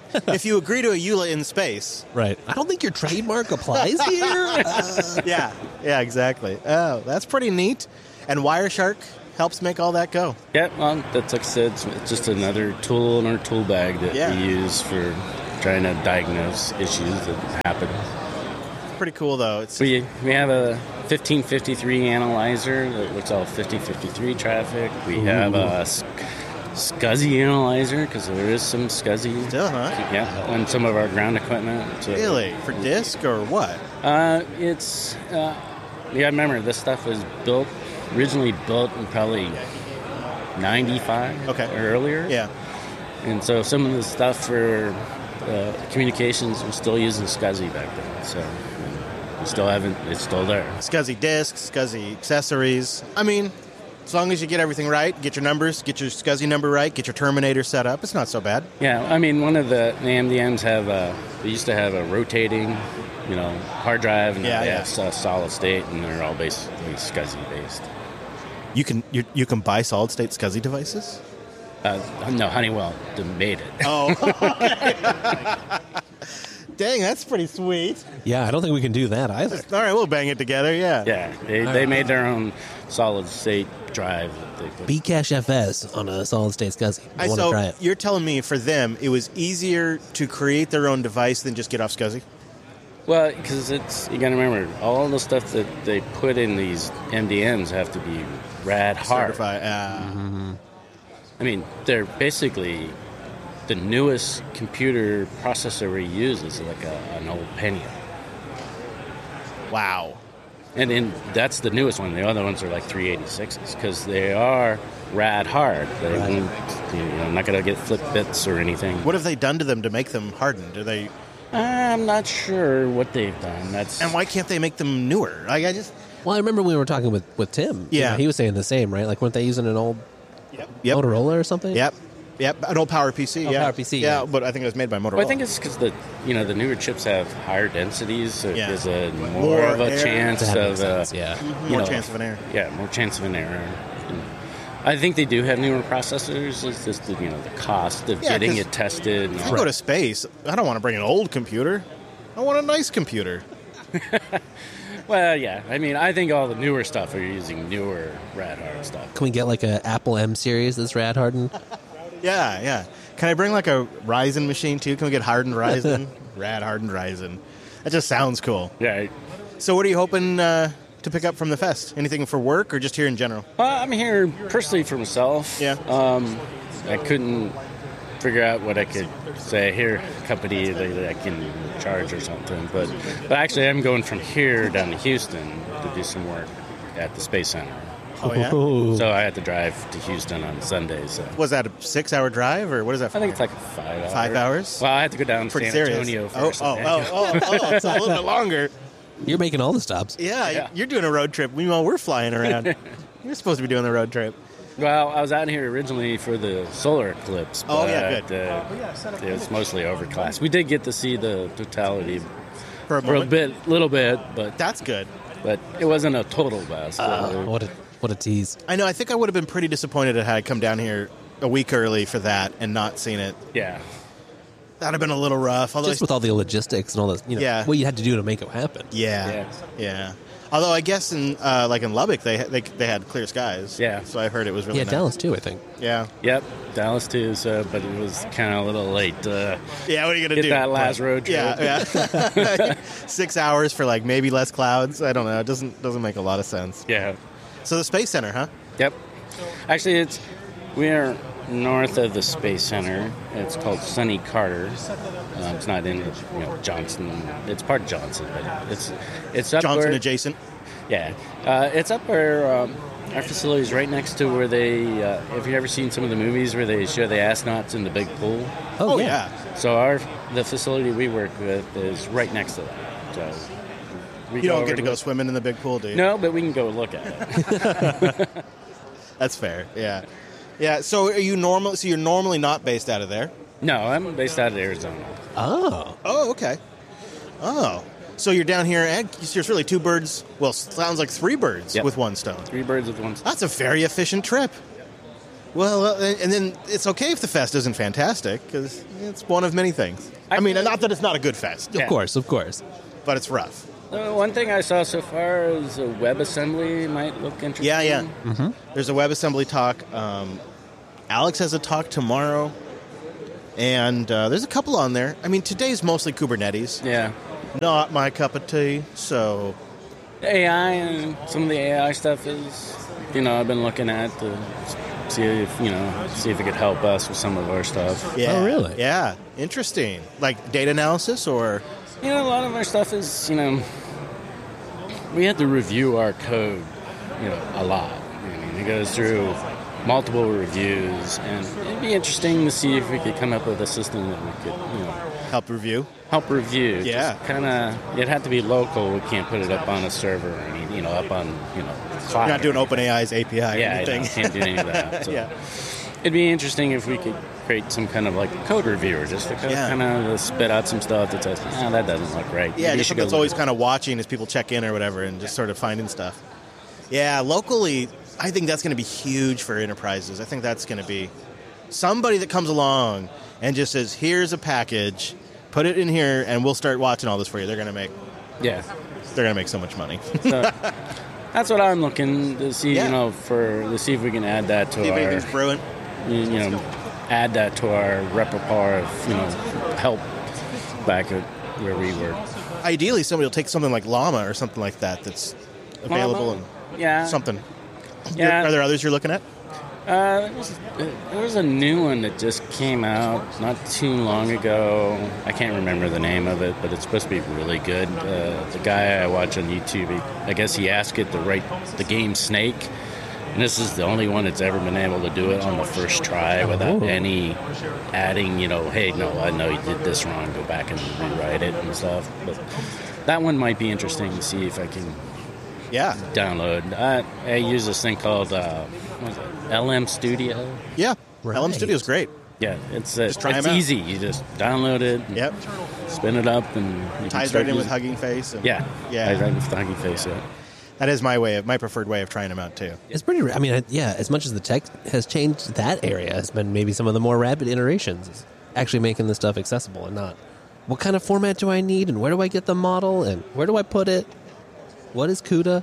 Speaker 3: if you agree to a E U L A in space,
Speaker 2: Right. I don't think your trademark applies here. Uh,
Speaker 3: yeah, yeah, exactly. Oh, that's pretty neat. And Wireshark helps make all that go.
Speaker 8: Yeah, well, that's like I said, it's it's just another tool in our tool bag that
Speaker 3: Yeah.
Speaker 8: we use for trying to diagnose issues that happen.
Speaker 3: Pretty cool, though. It's
Speaker 8: We we have a fifteen fifty-three analyzer that looks all fifteen fifty-three traffic. We have a S- SCSI analyzer because there is some SCSI.
Speaker 3: still, huh?
Speaker 8: Yeah, on some of our ground equipment. So,
Speaker 3: Really? For disc or what?
Speaker 8: Uh, it's uh, yeah. Remember, this stuff was built originally built in probably ninety-five
Speaker 3: Okay.
Speaker 8: or earlier.
Speaker 3: Yeah.
Speaker 8: And so some of the stuff for uh, communications was still using SCSI back then. So we still haven't. It's still there.
Speaker 3: SCSI discs, SCSI accessories. I mean, as long as you get everything right, get your numbers, get your SCSI number right, get your terminator set up, it's not so bad.
Speaker 8: Yeah, I mean, one of the, the M D Ms have a, they used to have a rotating, you know, hard drive, and
Speaker 3: Yeah,
Speaker 8: they
Speaker 3: yeah.
Speaker 8: have uh, solid state, and they're all basically SCSI based.
Speaker 3: You can you, you can buy solid state SCSI devices.
Speaker 8: Uh, no, Honeywell made it.
Speaker 3: Oh, dang, that's pretty sweet.
Speaker 2: yeah, I don't think we can do that either.
Speaker 3: All right, we'll bang it together. Yeah.
Speaker 8: Yeah, they, they made their own solid state drive. That they put.
Speaker 2: Bcache F S on a solid state SCSI. I,
Speaker 3: I,
Speaker 2: want to
Speaker 3: so
Speaker 2: try it.
Speaker 3: you're telling me for them it was easier to create their own device than just get off SCSI?
Speaker 8: Well, because it's you got to remember all the stuff that they put in these M D Ms have to be rad hard.
Speaker 3: Certified. Uh,
Speaker 8: I mean, they're basically the newest computer processor we use is like a, an old Pentium,
Speaker 3: Wow.
Speaker 8: and then that's the newest one. The other ones are like three eighty-sixes because they are rad hard. They
Speaker 2: Right.
Speaker 8: won't, you know, I'm not gonna get flip bits or anything.
Speaker 3: What have they done to them to make them hardened? Do they?
Speaker 8: I'm not sure what they've done. That's
Speaker 3: And why can't they make them newer? Like I just.
Speaker 2: Well, I remember we were talking with, with Tim. You
Speaker 3: Yeah.
Speaker 2: know, he was saying the same, right? Like, weren't they using an old
Speaker 3: Yep. Yep.
Speaker 2: Motorola or something?
Speaker 3: Yep. Yep. An old Power P C.
Speaker 2: Oh,
Speaker 3: yeah.
Speaker 2: PowerPC,
Speaker 3: Yeah,
Speaker 2: yeah.
Speaker 3: but I think it was made by Motorola.
Speaker 8: Well, I think it's because the you know the newer chips have higher densities, so
Speaker 3: Yeah.
Speaker 8: there's a more,
Speaker 3: More
Speaker 8: of a
Speaker 3: air.
Speaker 8: chance
Speaker 2: That
Speaker 8: of
Speaker 2: makes
Speaker 8: uh,
Speaker 2: sense, yeah.
Speaker 8: you
Speaker 3: more
Speaker 8: know,
Speaker 3: chance of an error.
Speaker 8: Yeah, more chance of an error. And I think they do have newer processors. It's just the, you know the cost of
Speaker 3: Yeah,
Speaker 8: getting
Speaker 3: 'cause
Speaker 8: it tested.
Speaker 3: If I go to space, I don't want to bring an old computer. I want a nice computer.
Speaker 8: Well, yeah. I mean, I think all the newer stuff are using newer rad hard stuff.
Speaker 2: Can we get like a Apple M series that's rad hardened?
Speaker 3: Yeah, yeah. Can I bring like a Ryzen machine too? Can we get hardened Ryzen? Rad hardened Ryzen. That just sounds cool.
Speaker 8: Yeah.
Speaker 3: So, what are you hoping uh, to pick up from the fest? Anything for work or just here in general?
Speaker 8: Well, I'm here personally for myself.
Speaker 3: Yeah.
Speaker 8: Um, I couldn't figure out what I could say here, company that that I can charge or something. But, but actually, I'm going from here down to Houston to do some work at the Space Center.
Speaker 3: Oh yeah.
Speaker 2: Ooh.
Speaker 8: So I had to drive to Houston on Sunday. So
Speaker 3: Was that a six-hour drive or what is that? For?
Speaker 8: I think it's like five hours.
Speaker 3: Five hours?
Speaker 8: Well, I had to go down to
Speaker 3: Pretty
Speaker 8: San
Speaker 3: serious.
Speaker 8: Antonio
Speaker 3: Oh,
Speaker 8: first.
Speaker 3: oh, oh, oh, oh, so a little bit longer.
Speaker 2: You're making all the stops.
Speaker 3: Yeah,
Speaker 8: Yeah.
Speaker 3: you're doing a road trip. Meanwhile, we're flying around. You're supposed to be doing the road trip.
Speaker 8: Well, I was out here originally for the solar eclipse. But,
Speaker 3: Oh, yeah, good.
Speaker 8: Uh, it was mostly overcast. We did get to see the totality
Speaker 3: For a
Speaker 8: for a
Speaker 3: moment.
Speaker 8: bit, little bit, but
Speaker 3: That's good.
Speaker 8: but it wasn't a total blast.
Speaker 2: Oh, what a what a tease.
Speaker 3: I know. I think I would have been pretty disappointed had I come down here a week early for that and not seen it.
Speaker 8: Yeah.
Speaker 3: That'd have been a little rough. Although
Speaker 2: Just
Speaker 3: I-
Speaker 2: with all the logistics and all the, you know,
Speaker 3: Yeah.
Speaker 2: what you had to do to make it happen.
Speaker 3: yeah,
Speaker 8: Yeah.
Speaker 3: yeah. Although I guess in uh, like in Lubbock they they they had clear skies.
Speaker 8: Yeah.
Speaker 3: So I heard it was really
Speaker 2: Yeah,
Speaker 3: nice.
Speaker 2: Dallas too, I think.
Speaker 3: Yeah.
Speaker 8: Yep. Dallas too. So, but it was kind of a little late. Uh,
Speaker 3: Yeah. What are you gonna
Speaker 8: Get
Speaker 3: do?
Speaker 8: that last road trip.
Speaker 3: Yeah. Yeah. Six hours for like maybe less clouds. I don't know. It doesn't doesn't make a lot of sense.
Speaker 8: yeah.
Speaker 3: So the Space Center, huh?
Speaker 8: Yep. Actually, it's we are north of the Space Center. It's called Sonny Carter. Um, it's not in you know Johnson. It's part of Johnson, but it's it's up
Speaker 3: Johnson
Speaker 8: where,
Speaker 3: adjacent.
Speaker 8: Yeah, uh, it's up where um, our facility is right next to where they. Uh, have you ever seen some of the movies where they show the astronauts in the big pool?
Speaker 2: Oh,
Speaker 3: Oh,
Speaker 2: yeah.
Speaker 3: yeah.
Speaker 8: So our the facility we work with is right next to that. So we
Speaker 3: You
Speaker 8: go
Speaker 3: don't
Speaker 8: over
Speaker 3: get to go
Speaker 8: look-
Speaker 3: swimming in the big pool, do you?
Speaker 8: No, but we can go look at it.
Speaker 3: That's fair. Yeah. Yeah. So are you normal? So you're normally not based out of there?
Speaker 8: No, I'm based out of Arizona.
Speaker 2: Oh.
Speaker 3: Oh, okay. Oh, so you're down here, and there's really two birds. Well, sounds like three birds
Speaker 8: Yep.
Speaker 3: with one stone.
Speaker 8: Three birds with one stone.
Speaker 3: That's a very efficient trip. Well, uh, and then it's okay if the fest isn't fantastic, because it's one of many things. I,
Speaker 8: I
Speaker 3: mean,
Speaker 8: feel-
Speaker 3: not that it's not a good fest,
Speaker 2: Of course, of course.
Speaker 3: but it's rough.
Speaker 8: Uh, one thing I saw so far is a WebAssembly might look interesting.
Speaker 3: Yeah, yeah. Mm-hmm. There's a WebAssembly talk. Um, Alex has a talk tomorrow, and uh, there's a couple on there. I mean, today's mostly Kubernetes.
Speaker 8: Yeah.
Speaker 3: Not my cup of tea, so...
Speaker 8: A I and some of the A I stuff is, you know, I've been looking at to see if, you know, see if it could help us with some of our stuff.
Speaker 3: Yeah.
Speaker 2: Oh, really?
Speaker 3: Yeah, interesting. Like data analysis, or...
Speaker 8: You know, a lot of our stuff is, you know, we had to review our code, you know, a lot. I mean, it goes through multiple reviews, and it'd be interesting to see if we could come up with a system that we could, you know,
Speaker 3: Help review?
Speaker 8: help review.
Speaker 3: Yeah.
Speaker 8: Kind of, it had to be local. We can't put it up on a server or any, you know, up on, you know, cloud.
Speaker 3: You're not doing OpenAI's A P I or
Speaker 8: Yeah, I
Speaker 3: anything.
Speaker 8: know, can't do any of that. So.
Speaker 3: Yeah.
Speaker 8: It'd be interesting if we could create some kind of like code reviewer, just to
Speaker 3: Yeah.
Speaker 8: kind of spit out some stuff that says, ah, that doesn't look right.
Speaker 3: Yeah,
Speaker 8: Maybe you
Speaker 3: just
Speaker 8: should
Speaker 3: something that's
Speaker 8: go
Speaker 3: always
Speaker 8: look."
Speaker 3: kind of watching as people check in or whatever, and just sort of finding stuff. Yeah, locally, I think that's going to be huge for enterprises. I think that's going to be somebody that comes along and just says, here's a package, put it in here, and we'll start watching all this for you. They're going to make
Speaker 8: Yeah.
Speaker 3: they're going to make so much money.
Speaker 8: So that's what I'm looking to see,
Speaker 3: Yeah.
Speaker 8: you know, for to see if we can add that to
Speaker 3: See if
Speaker 8: our,
Speaker 3: anything's brewing.
Speaker 8: you, you know, add that to our repertoire of, you know, help back at where we were.
Speaker 3: Ideally, somebody will take something like Llama or something like that that's available and
Speaker 8: Yeah.
Speaker 3: something.
Speaker 8: Yeah.
Speaker 3: Are there others you're looking at?
Speaker 8: Uh, there was, there was a new one that just came out not too long ago. I can't remember the name of it, but it's supposed to be really good. Uh, the guy I watch on YouTube, he, I guess he asked it to write the game Snake, and this is the only one that's ever been able to do it on the first try without
Speaker 2: Oh.
Speaker 8: any adding, you know, hey, no, I know you did this wrong, go back and rewrite it and stuff. But that one might be interesting to see if I can
Speaker 3: Yeah.
Speaker 8: download. I, I use this thing called uh, what is it? L M Studio.
Speaker 3: Yeah.
Speaker 2: Right.
Speaker 3: L M Studio's great.
Speaker 8: Yeah, it's uh,
Speaker 3: Just try
Speaker 8: it's
Speaker 3: 'em out.
Speaker 8: easy. You just download it, and
Speaker 3: Yep.
Speaker 8: spin it up, and you can
Speaker 3: Ties
Speaker 8: start
Speaker 3: right in with
Speaker 8: using-
Speaker 3: Hugging Face. And,
Speaker 8: Yeah,
Speaker 3: Yeah.
Speaker 8: I right with the Hugging Face. Yeah.
Speaker 3: That is my way of my preferred way of trying them out too.
Speaker 2: It's pretty. ra- I mean, yeah. As much as the tech has changed, that area has been maybe some of the more rapid iterations. Is actually making this stuff accessible and not. What kind of format do I need, and where do I get the model, and where do I put it? What is CUDA?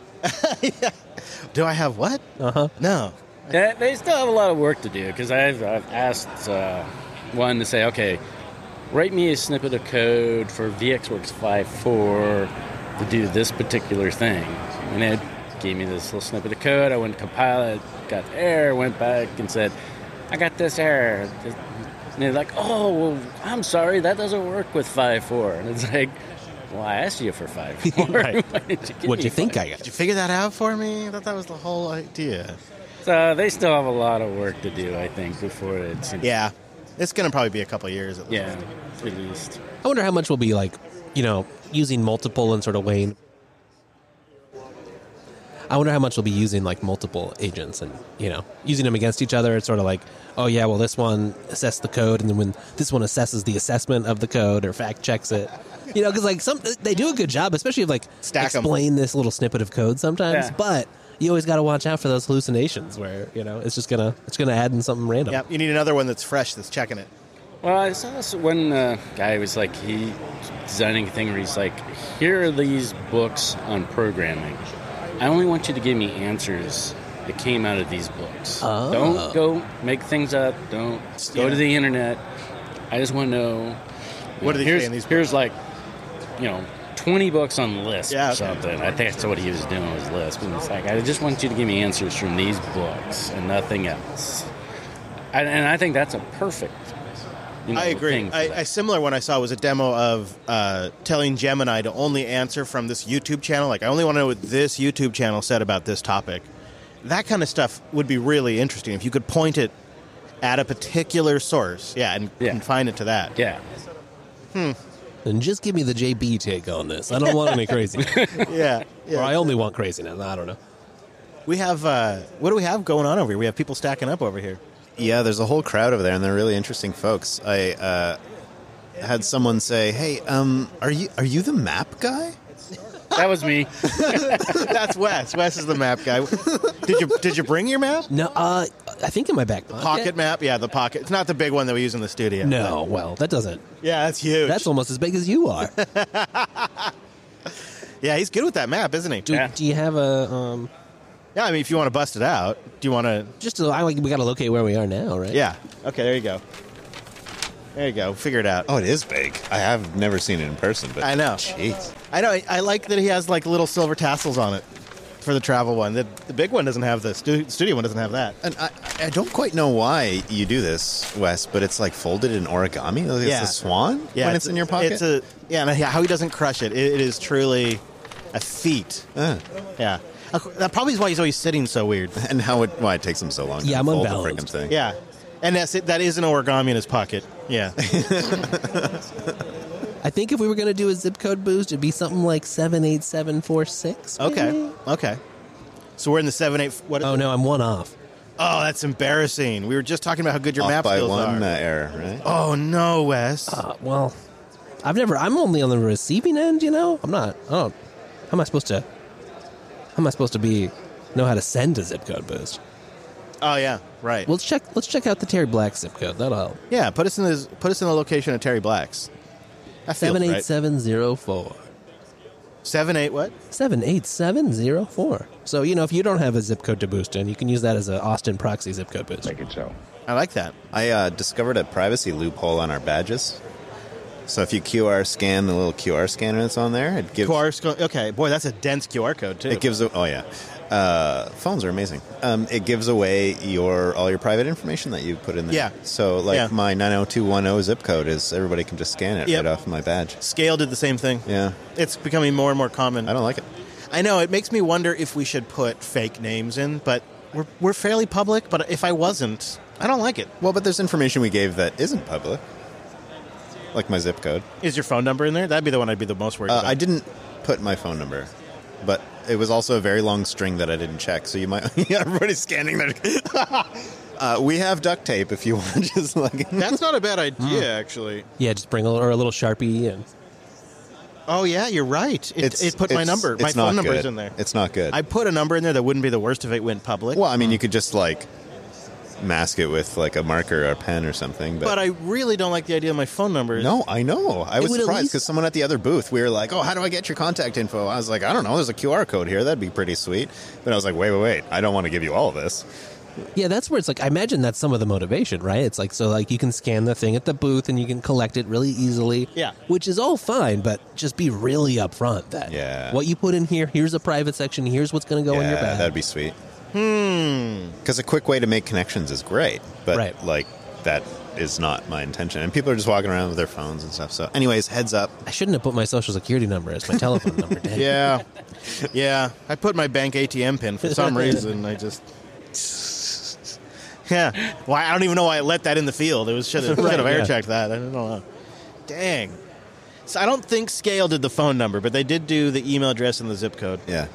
Speaker 3: Do I have what?
Speaker 2: Uh huh.
Speaker 3: No.
Speaker 8: They, they still have a lot of work to do because I've, I've asked uh, one to say, okay, write me a snippet of code for VxWorks five point four to do this particular thing. And it gave me this little snippet of code. I went to compile it, got the error, went back and said, I got this error. And they're like, oh, well, I'm sorry, that doesn't work with five point four. And it's like, well, I asked you for five point four.
Speaker 2: Right.
Speaker 8: Why did you give
Speaker 2: What do
Speaker 8: me
Speaker 2: you think
Speaker 8: five?
Speaker 2: I got?
Speaker 3: Did you figure that out for me? I thought that was the whole idea.
Speaker 8: So they still have a lot of work to do, I think, before it's...
Speaker 3: Yeah. It's going to probably be a couple of years at least.
Speaker 8: Yeah, at least.
Speaker 2: I wonder how much will be like, you know, using multiple and sort of weighing. I wonder how much we'll be using like multiple agents and, you know, using them against each other. It's sort of like, oh yeah, well this one assessed the code, and then when this one assesses the assessment of the code or fact checks it, you know, because like some they do a good job, especially if like
Speaker 3: Stack 'em.
Speaker 2: explain this little snippet of code sometimes,
Speaker 8: Yeah.
Speaker 2: but you always got to watch out for those hallucinations where, you know, it's just gonna it's gonna add in something random.
Speaker 3: Yep. You need another one that's fresh that's checking it.
Speaker 8: Well, I saw this one uh, guy was like, he designing a thing where he's like, here are these books on programming. I only want you to give me answers that came out of these books.
Speaker 2: Oh.
Speaker 8: Don't go make things up. Don't go
Speaker 3: Yeah.
Speaker 8: to the internet. I just want to know.
Speaker 3: What are they
Speaker 8: here's,
Speaker 3: saying, these
Speaker 8: Here's like, you know, twenty books on Lisp
Speaker 3: Yeah,
Speaker 8: or
Speaker 3: okay.
Speaker 8: something. I think that's what he was doing was Lisp. And it's like, I just want you to give me answers from these books and nothing else. I, and I think that's a perfect. You know,
Speaker 3: I agree.
Speaker 8: thing for
Speaker 3: I,
Speaker 8: that.
Speaker 3: a similar one I saw was a demo of uh, telling Gemini to only answer from this YouTube channel. Like, I only want to know what this YouTube channel said about this topic. That kind of stuff would be really interesting if you could point it at a particular source. Yeah, and
Speaker 8: Yeah.
Speaker 3: confine it to that.
Speaker 8: Yeah.
Speaker 2: And just give me the J B take on this. I don't want any craziness.
Speaker 3: Yeah. yeah.
Speaker 2: Or I only want craziness. I don't know.
Speaker 3: We have, uh, what do we have going on over here? We have people stacking up over here.
Speaker 9: Yeah, there's a whole crowd over there, and they're really interesting folks. I uh, had someone say, "Hey, um, are you are you the map guy?"
Speaker 8: That was me.
Speaker 3: That's Wes. Wes is the map guy. Did you did you bring your map?
Speaker 2: No, uh, I think in my back pocket.
Speaker 3: Pocket map? Yeah, the pocket. It's not the big one that we use in the studio.
Speaker 2: No, well, that doesn't.
Speaker 3: Yeah, that's huge.
Speaker 2: That's almost as big as you are.
Speaker 3: Yeah, he's good with that map, isn't he?
Speaker 2: Do,
Speaker 8: Yeah.
Speaker 2: do you have a um?
Speaker 3: Yeah, I mean, if you want to bust it out, do you want to?
Speaker 2: Just to, I like we got to locate where we are now, right?
Speaker 3: Yeah. Okay, there you go. There you go. Figure it out.
Speaker 9: Oh, it is big. I have never seen it in person, but
Speaker 3: I know.
Speaker 9: Jeez.
Speaker 3: I know. I, I like that he has like little silver tassels on it for the travel one. The, the big one doesn't have the stu- studio one doesn't have that.
Speaker 9: And I, I don't quite know why you do this, Wes, but it's like folded in origami. Like
Speaker 3: Yeah.
Speaker 9: It's a swan
Speaker 3: Yeah,
Speaker 9: when it's, in your pocket.
Speaker 3: It's a yeah. And how he doesn't crush it. It, it is truly a feat.
Speaker 9: Uh,
Speaker 3: Yeah. That probably is why he's always sitting so weird.
Speaker 9: and how it why it takes him so long
Speaker 2: Yeah,
Speaker 9: to
Speaker 2: I'm
Speaker 9: fold the
Speaker 2: unbalanced.
Speaker 9: freaking thing.
Speaker 3: Yeah. And that's it. That is an origami in his pocket. Yeah.
Speaker 2: I think if we were going to do a zip code boost, it'd be something like seven eight seven four six.
Speaker 3: Okay. Okay. So we're in the seven eight. What? Is
Speaker 2: Oh
Speaker 3: it?
Speaker 2: no, I'm one off.
Speaker 3: Oh, that's embarrassing. We were just talking about how good your
Speaker 9: Off
Speaker 3: map
Speaker 9: by
Speaker 3: skills
Speaker 9: one uh,
Speaker 3: are.
Speaker 9: error, right?
Speaker 3: Oh no, Wes.
Speaker 2: Uh, well, I've never. I'm only on the receiving end. You know, I'm not. I don't. How am I supposed to? How am I supposed to be? Know how to send a zip code boost?
Speaker 3: Oh yeah, right.
Speaker 2: Well, let's check. Let's check out the Terry Black zip code. That'll help.
Speaker 3: yeah, put us in this. Put us in the location of Terry Black's. That feels
Speaker 2: Seven eight
Speaker 3: right.
Speaker 2: seven zero four.
Speaker 3: Seven eight what?
Speaker 2: Seven eight seven zero four. So you know, if you don't have a zip code to boost in, you can use that as an Austin proxy zip code boost.
Speaker 5: Make it so.
Speaker 3: I like that.
Speaker 9: I uh, discovered a privacy loophole on our badges. So if you Q R scan the little Q R scanner that's on there, it gives
Speaker 3: Q R sc- Okay, boy, that's a dense Q R code too.
Speaker 9: it gives a, oh yeah, uh, phones are amazing. Um, it gives away your all your private information that you put in there.
Speaker 3: Yeah.
Speaker 9: So like
Speaker 3: Yeah.
Speaker 9: my nine oh two one oh zip code is everybody can just scan it
Speaker 3: Yep.
Speaker 9: right off my badge.
Speaker 3: Scale did the same thing.
Speaker 9: Yeah.
Speaker 3: It's becoming more and more common.
Speaker 9: I don't like it.
Speaker 3: I know it makes me wonder if we should put fake names in, but we're we're fairly public. But if I wasn't, I don't like it.
Speaker 9: Well, but there's information we gave that isn't public, like my zip code.
Speaker 3: Is your phone number in there? That'd be the one I'd be the most worried
Speaker 9: Uh,
Speaker 3: about.
Speaker 9: I didn't put my phone number, but it was also a very long string that I didn't check. So you might, yeah, everybody's scanning their. uh, we have duct tape if you want, just like.
Speaker 3: That's not a bad idea, actually.
Speaker 2: Yeah, just bring a, or a little Sharpie and
Speaker 3: Oh yeah, you're right. It,
Speaker 9: It's-
Speaker 3: it put my
Speaker 9: it's-
Speaker 3: number,
Speaker 9: it's
Speaker 3: my
Speaker 9: not
Speaker 3: phone number's
Speaker 9: good.
Speaker 3: in there.
Speaker 9: It's not good.
Speaker 3: I put a number in there that wouldn't be the worst if it went public.
Speaker 9: Well, I mean, you could just like mask it with like a marker or a pen or something. But,
Speaker 3: but I really don't like the idea of my phone numbers.
Speaker 9: no, I know. I was
Speaker 2: would at
Speaker 9: surprised
Speaker 2: least-
Speaker 9: because someone at the other booth, we were like, "Oh, how do I get your contact info?" I was like, "I don't know. There's a Q R code here. That'd be pretty sweet." But I was like, "Wait, wait, wait! I don't want to give you all of this."
Speaker 2: yeah, that's where it's like. I imagine that's some of the motivation, right? It's like so, like you can scan the thing at the booth and you can collect it really easily.
Speaker 3: Yeah.
Speaker 2: which is all fine, but just be really upfront that
Speaker 9: Yeah.
Speaker 2: what you put in here. Here's a private section. Here's what's going to go in your
Speaker 9: yeah,
Speaker 2: bag.
Speaker 9: that'd be sweet. Hmm. Because a quick way to make connections is great, but
Speaker 2: Right.
Speaker 9: like that is not my intention. And people are just walking around with their phones and stuff. So, anyways, heads up.
Speaker 2: I shouldn't have put my social security number as my telephone number. Dang.
Speaker 3: Yeah, yeah. I put my bank A T M pin for some reason. I just. Yeah. Why? I don't even know why I let that in the field. It was should have
Speaker 2: Right,
Speaker 3: should have air
Speaker 2: yeah.
Speaker 3: checked that. I don't know. Dang. So I don't think Scale did the phone number, but they did do the email address and the zip code.
Speaker 9: Yeah.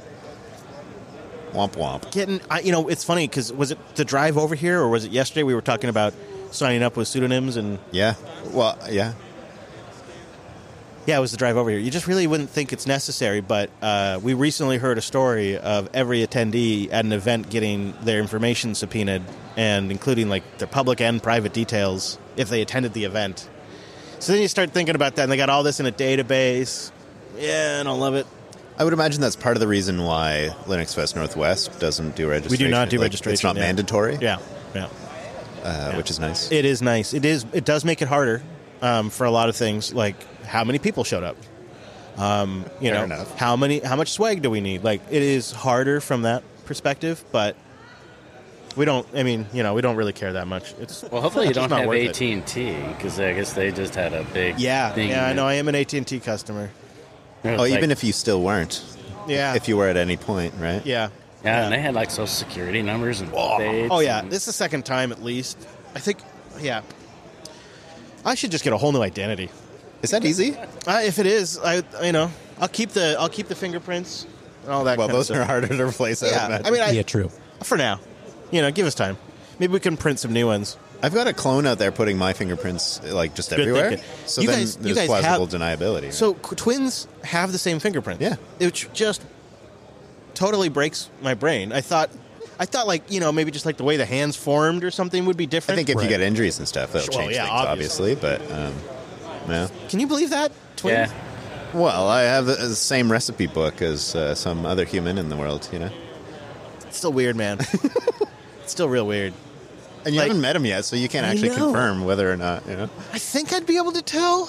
Speaker 9: Womp womp.
Speaker 3: Getting, I, you know, it's funny because was it the drive over here or was it yesterday? We were talking about signing up with pseudonyms and
Speaker 9: Yeah. Well, yeah.
Speaker 3: yeah, it was the drive over here. You just really wouldn't think it's necessary, but uh, we recently heard a story of every attendee at an event getting their information subpoenaed, and including like their public and private details if they attended the event. So then you start thinking about that, and they got all this in a database. Yeah, I don't love it.
Speaker 9: I would imagine that's part of the reason why Linux Fest Northwest doesn't do registration.
Speaker 3: not do
Speaker 9: Like,
Speaker 3: registration,
Speaker 9: It's not
Speaker 3: yeah.
Speaker 9: mandatory,
Speaker 3: Yeah, yeah.
Speaker 9: uh, which is nice.
Speaker 3: It is nice. It is. It does make it harder um, for a lot of things, like how many people showed up. Um, you
Speaker 9: Fair
Speaker 3: know,
Speaker 9: enough.
Speaker 3: how many, how much swag do we need? Like, it is harder from that perspective, but we don't. I mean, you know, we don't really care that much. It's
Speaker 8: Well, hopefully you
Speaker 3: it's
Speaker 8: don't
Speaker 3: not
Speaker 8: have
Speaker 3: worth it.
Speaker 8: A T and T because I guess they just had a big
Speaker 3: Yeah,
Speaker 8: thing.
Speaker 3: yeah. I
Speaker 8: that-
Speaker 3: know. I am an A T and T customer.
Speaker 8: it was
Speaker 9: Oh,
Speaker 8: like-
Speaker 9: even if you still weren't.
Speaker 3: Yeah.
Speaker 9: If you were at any point, right?
Speaker 3: Yeah.
Speaker 8: yeah, and they had like social security numbers and dates.
Speaker 3: Oh yeah.
Speaker 8: and-
Speaker 3: This is the second time at least. I think. Yeah. I should just get a whole new identity.
Speaker 9: Is that easy?
Speaker 3: Uh, if it is, I you know, I'll keep the I'll keep the fingerprints and all that.
Speaker 9: Well,
Speaker 3: kind
Speaker 9: those
Speaker 3: of stuff.
Speaker 9: are harder to replace. I would
Speaker 3: Yeah,
Speaker 9: imagine.
Speaker 3: I mean, I,
Speaker 2: Yeah, true.
Speaker 3: for now, you know, give us time. Maybe we can print some new ones.
Speaker 9: I've got a clone out there putting my fingerprints like just
Speaker 3: Good
Speaker 9: everywhere.
Speaker 3: thinking.
Speaker 9: So
Speaker 3: You
Speaker 9: then
Speaker 3: guys- you
Speaker 9: there's
Speaker 3: guys
Speaker 9: plausible
Speaker 3: have-
Speaker 9: deniability.
Speaker 3: So qu- twins have the same fingerprints.
Speaker 9: Yeah.
Speaker 3: Which just totally breaks my brain. I thought, I thought like, you know, maybe just like the way the hands formed or something would be
Speaker 9: I
Speaker 3: different.
Speaker 9: think if you get injuries and stuff, that'll
Speaker 3: Well,
Speaker 9: change
Speaker 3: yeah,
Speaker 9: things,
Speaker 3: obviously.
Speaker 9: obviously. But um, yeah.
Speaker 3: Can you believe that? Twins?
Speaker 8: Yeah.
Speaker 9: Well, I have the, the same recipe book as uh, some other human in the world, you know.
Speaker 3: It's still weird, man. It's still real weird.
Speaker 9: And you
Speaker 3: Like-
Speaker 9: haven't met him yet, so you can't
Speaker 3: I
Speaker 9: actually
Speaker 3: know.
Speaker 9: confirm whether or not, you know.
Speaker 3: I think I'd be able to tell.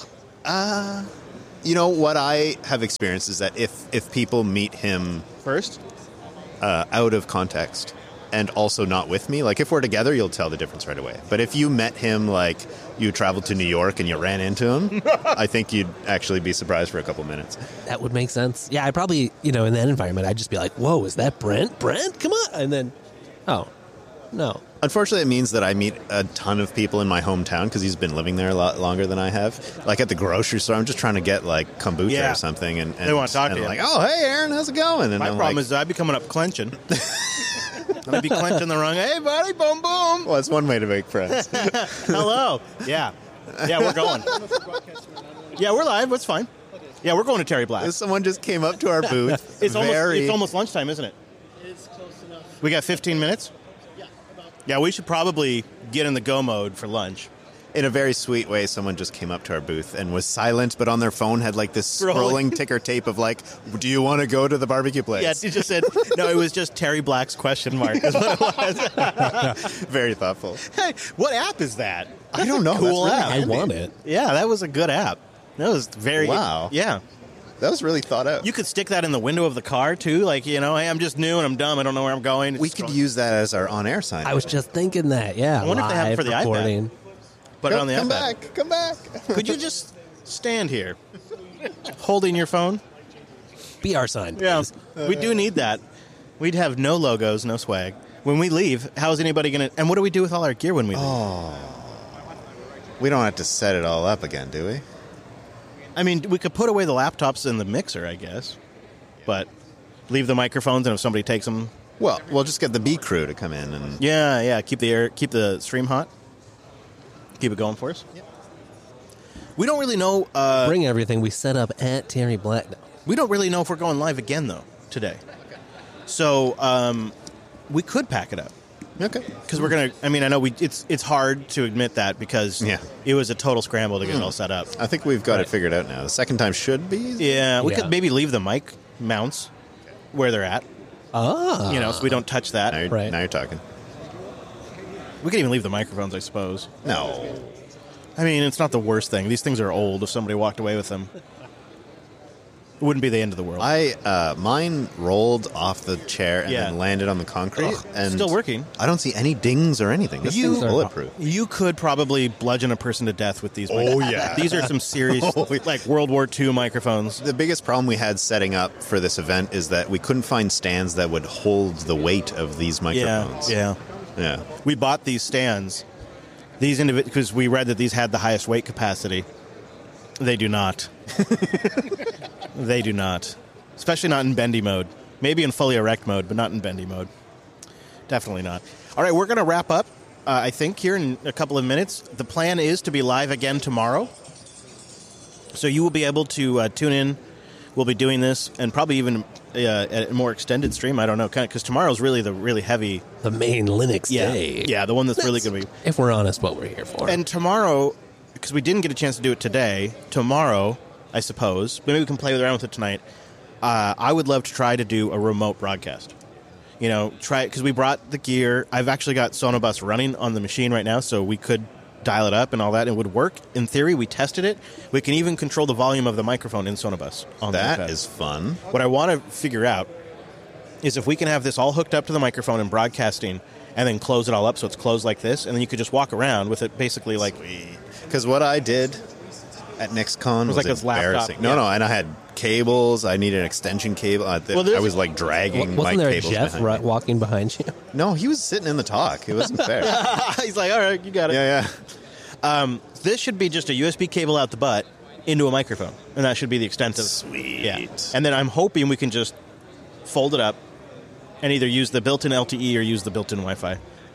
Speaker 9: You know, what I have experienced is that if, if people meet him
Speaker 3: First?
Speaker 9: uh, out of context and also not with me, like if we're together, you'll tell the difference right away. But if you met him, like you traveled to New York and you ran into him, I think you'd actually be surprised for a couple minutes.
Speaker 2: That would make sense. Yeah, I probably, you know, in that environment, I'd just be like, whoa, is that Brent? Brent? Come on. And then, oh, no.
Speaker 9: Unfortunately, it means that I meet a ton of people in my hometown because he's been living there a lot longer than I have. Like at the grocery store, I'm just trying to get like kombucha
Speaker 3: Yeah.
Speaker 9: or something, and, and
Speaker 3: They wanna talk
Speaker 9: and
Speaker 3: to you.
Speaker 9: like, oh, hey, Aaron, how's it going? And
Speaker 3: My
Speaker 9: I'm
Speaker 3: problem
Speaker 9: like,
Speaker 3: is I'd be coming up clenching. I'd be clenching the wrong, hey, buddy, boom, boom.
Speaker 9: well, it's one way to make friends.
Speaker 3: Hello. Yeah. Yeah, we're going. Yeah, we're live. It's fine. Yeah, we're going to Terry Black.
Speaker 9: Someone just came up to our booth.
Speaker 3: It's almost,
Speaker 9: very,
Speaker 3: it's almost lunchtime, isn't it?
Speaker 6: It's close enough.
Speaker 3: We got fifteen minutes?
Speaker 6: Yeah, about.
Speaker 3: Yeah, we should probably get in the go mode for lunch.
Speaker 9: in a very sweet way, someone just came up to our booth and was silent, but on their phone had like this
Speaker 3: Scrolling.
Speaker 9: scrolling ticker tape of like, do you want to go to the barbecue place?
Speaker 3: Yeah, he just said, no, it was just Terry Black's question mark is what it was.
Speaker 9: Very thoughtful.
Speaker 3: Hey, what app is that?
Speaker 9: I don't know.
Speaker 3: Cool
Speaker 9: That's really
Speaker 3: app.
Speaker 2: I
Speaker 9: handy.
Speaker 2: want it.
Speaker 3: Yeah, that was a good app. That was very...
Speaker 9: Wow.
Speaker 3: Yeah.
Speaker 9: That was really thought out.
Speaker 3: You could stick that in the window of the car, too. Like, you know, hey, I'm just new and I'm dumb. I don't know where I'm going.
Speaker 9: we
Speaker 3: It's
Speaker 9: could
Speaker 3: scroll-
Speaker 9: use that as our on-air sign.
Speaker 2: I was just thinking that. Yeah,
Speaker 3: I wonder if they have it
Speaker 2: live
Speaker 3: for the iPad.
Speaker 2: recording.
Speaker 3: Put it on the
Speaker 9: come
Speaker 3: iPad.
Speaker 9: back. Come back.
Speaker 3: Could you just stand here holding your phone?
Speaker 2: Be our sign.
Speaker 3: Yeah.
Speaker 2: please.
Speaker 3: We do need that. We'd have no logos, no swag. When we leave, how is anybody going to... And what do we do with all our gear when we leave?
Speaker 9: We don't have to set it all up again, do we?
Speaker 3: I mean, we could put away the laptops in the mixer, I guess. But leave the microphones, and if somebody takes them...
Speaker 9: Well, we'll just get the B crew to come in and
Speaker 3: Yeah, yeah, keep the air, keep the stream hot. Keep it going for us. We don't really know... Uh,
Speaker 2: Bring everything we set up at Terry Black.
Speaker 3: we don't really know if we're going live again, though, today. So, um, we could pack it up.
Speaker 9: okay.
Speaker 3: Because we're going to... I mean, I know we. it's it's hard to admit that because
Speaker 9: Yeah.
Speaker 3: it was a total scramble to get it all set up.
Speaker 9: I think we've got it figured out now. The second time should be.
Speaker 3: Yeah, we
Speaker 2: Yeah.
Speaker 3: could maybe leave the mic mounts where they're at,
Speaker 2: Ah.
Speaker 3: you know, so we don't touch that.
Speaker 9: Now you're,
Speaker 2: Right.
Speaker 9: now you're talking.
Speaker 3: We could even leave the microphones, I suppose.
Speaker 9: No.
Speaker 3: I mean, it's not the worst thing. These things are old. If somebody walked away with them, it wouldn't be the end of the world.
Speaker 9: I uh, mine rolled off the chair and
Speaker 3: Yeah.
Speaker 9: then landed on the concrete.
Speaker 3: Ugh,
Speaker 9: and
Speaker 3: still working.
Speaker 9: I don't see any dings or anything. This
Speaker 3: You-
Speaker 9: thing's bulletproof.
Speaker 3: You could probably bludgeon a person to death with these.
Speaker 9: Oh,
Speaker 3: mic-
Speaker 9: yeah.
Speaker 3: These are some serious,
Speaker 9: Oh, yeah.
Speaker 3: like World War Two microphones.
Speaker 9: The biggest problem we had setting up for this event is that we couldn't find stands that would hold the weight of these microphones.
Speaker 3: Yeah, yeah.
Speaker 9: Yeah.
Speaker 3: We bought these stands. These individ because we read that these had the highest weight capacity. They do not. They do not. Especially not in bendy mode. Maybe in fully erect mode, but not in bendy mode. Definitely not. All right, we're going to wrap up, uh, I think, here in a couple of minutes. The plan is to be live again tomorrow. So you will be able to uh, tune in. We'll be doing this, and probably even uh, a more extended stream. I don't know, kind of because tomorrow's really the really heavy.
Speaker 2: The main Linux
Speaker 3: Yeah,
Speaker 2: day.
Speaker 3: yeah, the one that's really going to be.
Speaker 2: If we're honest, what we're here for.
Speaker 3: And tomorrow, because we didn't get a chance to do it today, tomorrow, I suppose, maybe we can play around with it tonight. Uh, I would love to try to do a remote broadcast. You know, try because we brought the gear. I've actually got Sonobus running on the machine right now, so we could dial it up and all that. It would work. In theory, we tested it. We can even control the volume of the microphone in Sonobus. On the
Speaker 9: That
Speaker 3: iPad.
Speaker 9: is fun.
Speaker 3: What I want to figure out is if we can have this all hooked up to the microphone and broadcasting, and then close it all up so it's closed like this, and then you could just walk around with it basically like...
Speaker 9: Because what I did at NixCon
Speaker 3: was
Speaker 9: was,
Speaker 3: like this laptop,
Speaker 9: embarrassing. No,
Speaker 3: yeah.
Speaker 9: no, and I had cables. I needed an extension cable. I,
Speaker 3: Well, there's-
Speaker 9: I was like dragging
Speaker 2: Wasn't
Speaker 9: my
Speaker 2: there a
Speaker 9: cables
Speaker 2: Jeff
Speaker 9: behind
Speaker 2: ri-
Speaker 9: me.
Speaker 2: walking behind you?
Speaker 9: No, he was sitting in the talk. It wasn't fair. yeah,
Speaker 3: He's like, all right, you got it.
Speaker 9: yeah.
Speaker 3: Um, this should be just a U S B cable out the butt into a microphone, and that should be the extent of
Speaker 9: Sweet.
Speaker 3: Yeah. And then I'm hoping we can just fold it up and either use the built-in L T E or use the built-in Wi-Fi.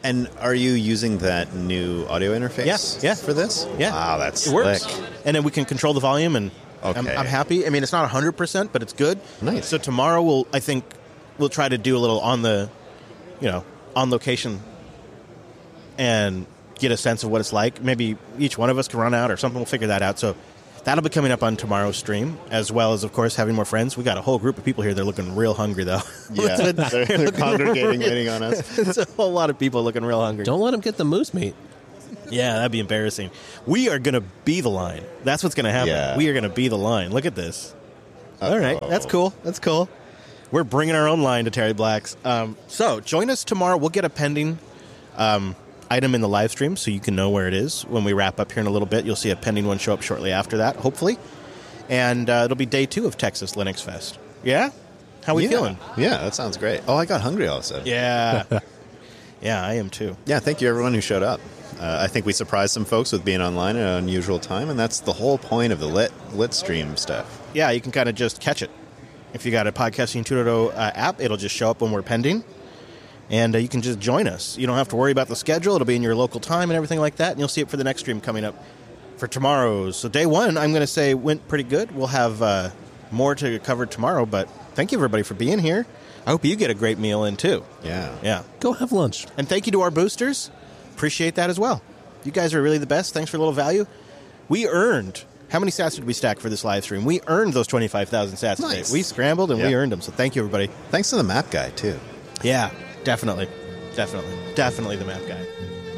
Speaker 9: And are you using that new audio interface
Speaker 3: Yeah, yeah.
Speaker 9: for this?
Speaker 3: Yeah.
Speaker 9: Wow, that's
Speaker 3: It works.
Speaker 9: slick.
Speaker 3: And then we can control the volume, and I'm,
Speaker 9: Okay.
Speaker 3: I'm happy. I mean, it's not one hundred percent, but it's good.
Speaker 9: Nice.
Speaker 3: So tomorrow, we'll I think we'll try to do a little on the, you know, on location and get a sense of what it's like. Maybe each one of us can run out or something. We'll figure that out. So that'll be coming up on tomorrow's stream, as well as, of course, having more friends. We got a whole group of people here. They're looking real hungry, though.
Speaker 9: Yeah, they're, they're congregating, waiting on us.
Speaker 3: It's a whole lot of people looking real hungry.
Speaker 2: Don't let him get the moose meat.
Speaker 3: Yeah, that'd be embarrassing. We are going to be the line. That's what's going to happen.
Speaker 9: Yeah.
Speaker 3: We are going to be the line. Look at this.
Speaker 9: Uh-oh.
Speaker 3: All right, that's cool. That's cool. We're bringing our own line to Terry Black's. Um, so join us tomorrow. We'll get a pending um, item in the live stream so you can know where it is. When we wrap up here in a little bit, you'll see a pending one show up shortly after that, hopefully. And uh, it'll be day two of Texas Linux Fest. Yeah? How we
Speaker 9: yeah.
Speaker 3: feeling?
Speaker 9: Yeah, that sounds great. Oh, I got hungry all of a sudden.
Speaker 3: Yeah. Yeah, I am too.
Speaker 9: Yeah, thank you everyone who showed up. Uh, I think we surprised some folks with being online at an unusual time, and that's the whole point of the lit lit stream stuff.
Speaker 3: Yeah, you can kind of just catch it. If you got a Podcasting two point oh uh, app, it'll just show up when we're pending, and uh, you can just join us. You don't have to worry about the schedule. It'll be in your local time and everything like that, and you'll see it for the next stream coming up for tomorrow's. So day one, I'm going to say, went pretty good. We'll have uh, more to cover tomorrow, but thank you, everybody, for being here. I hope you get a great meal in, too.
Speaker 9: Yeah.
Speaker 3: Yeah.
Speaker 2: Go have lunch.
Speaker 3: And thank you to our boosters. Appreciate that as well. You guys are really the best. Thanks for a little value. We earned... How many sats did we stack for this live stream? We earned those twenty-five thousand sats
Speaker 9: Nice.
Speaker 3: today. We scrambled and
Speaker 9: Yeah.
Speaker 3: we earned them. So thank you, everybody.
Speaker 9: Thanks to the map guy, too.
Speaker 3: Yeah, definitely. Definitely. Definitely the map guy.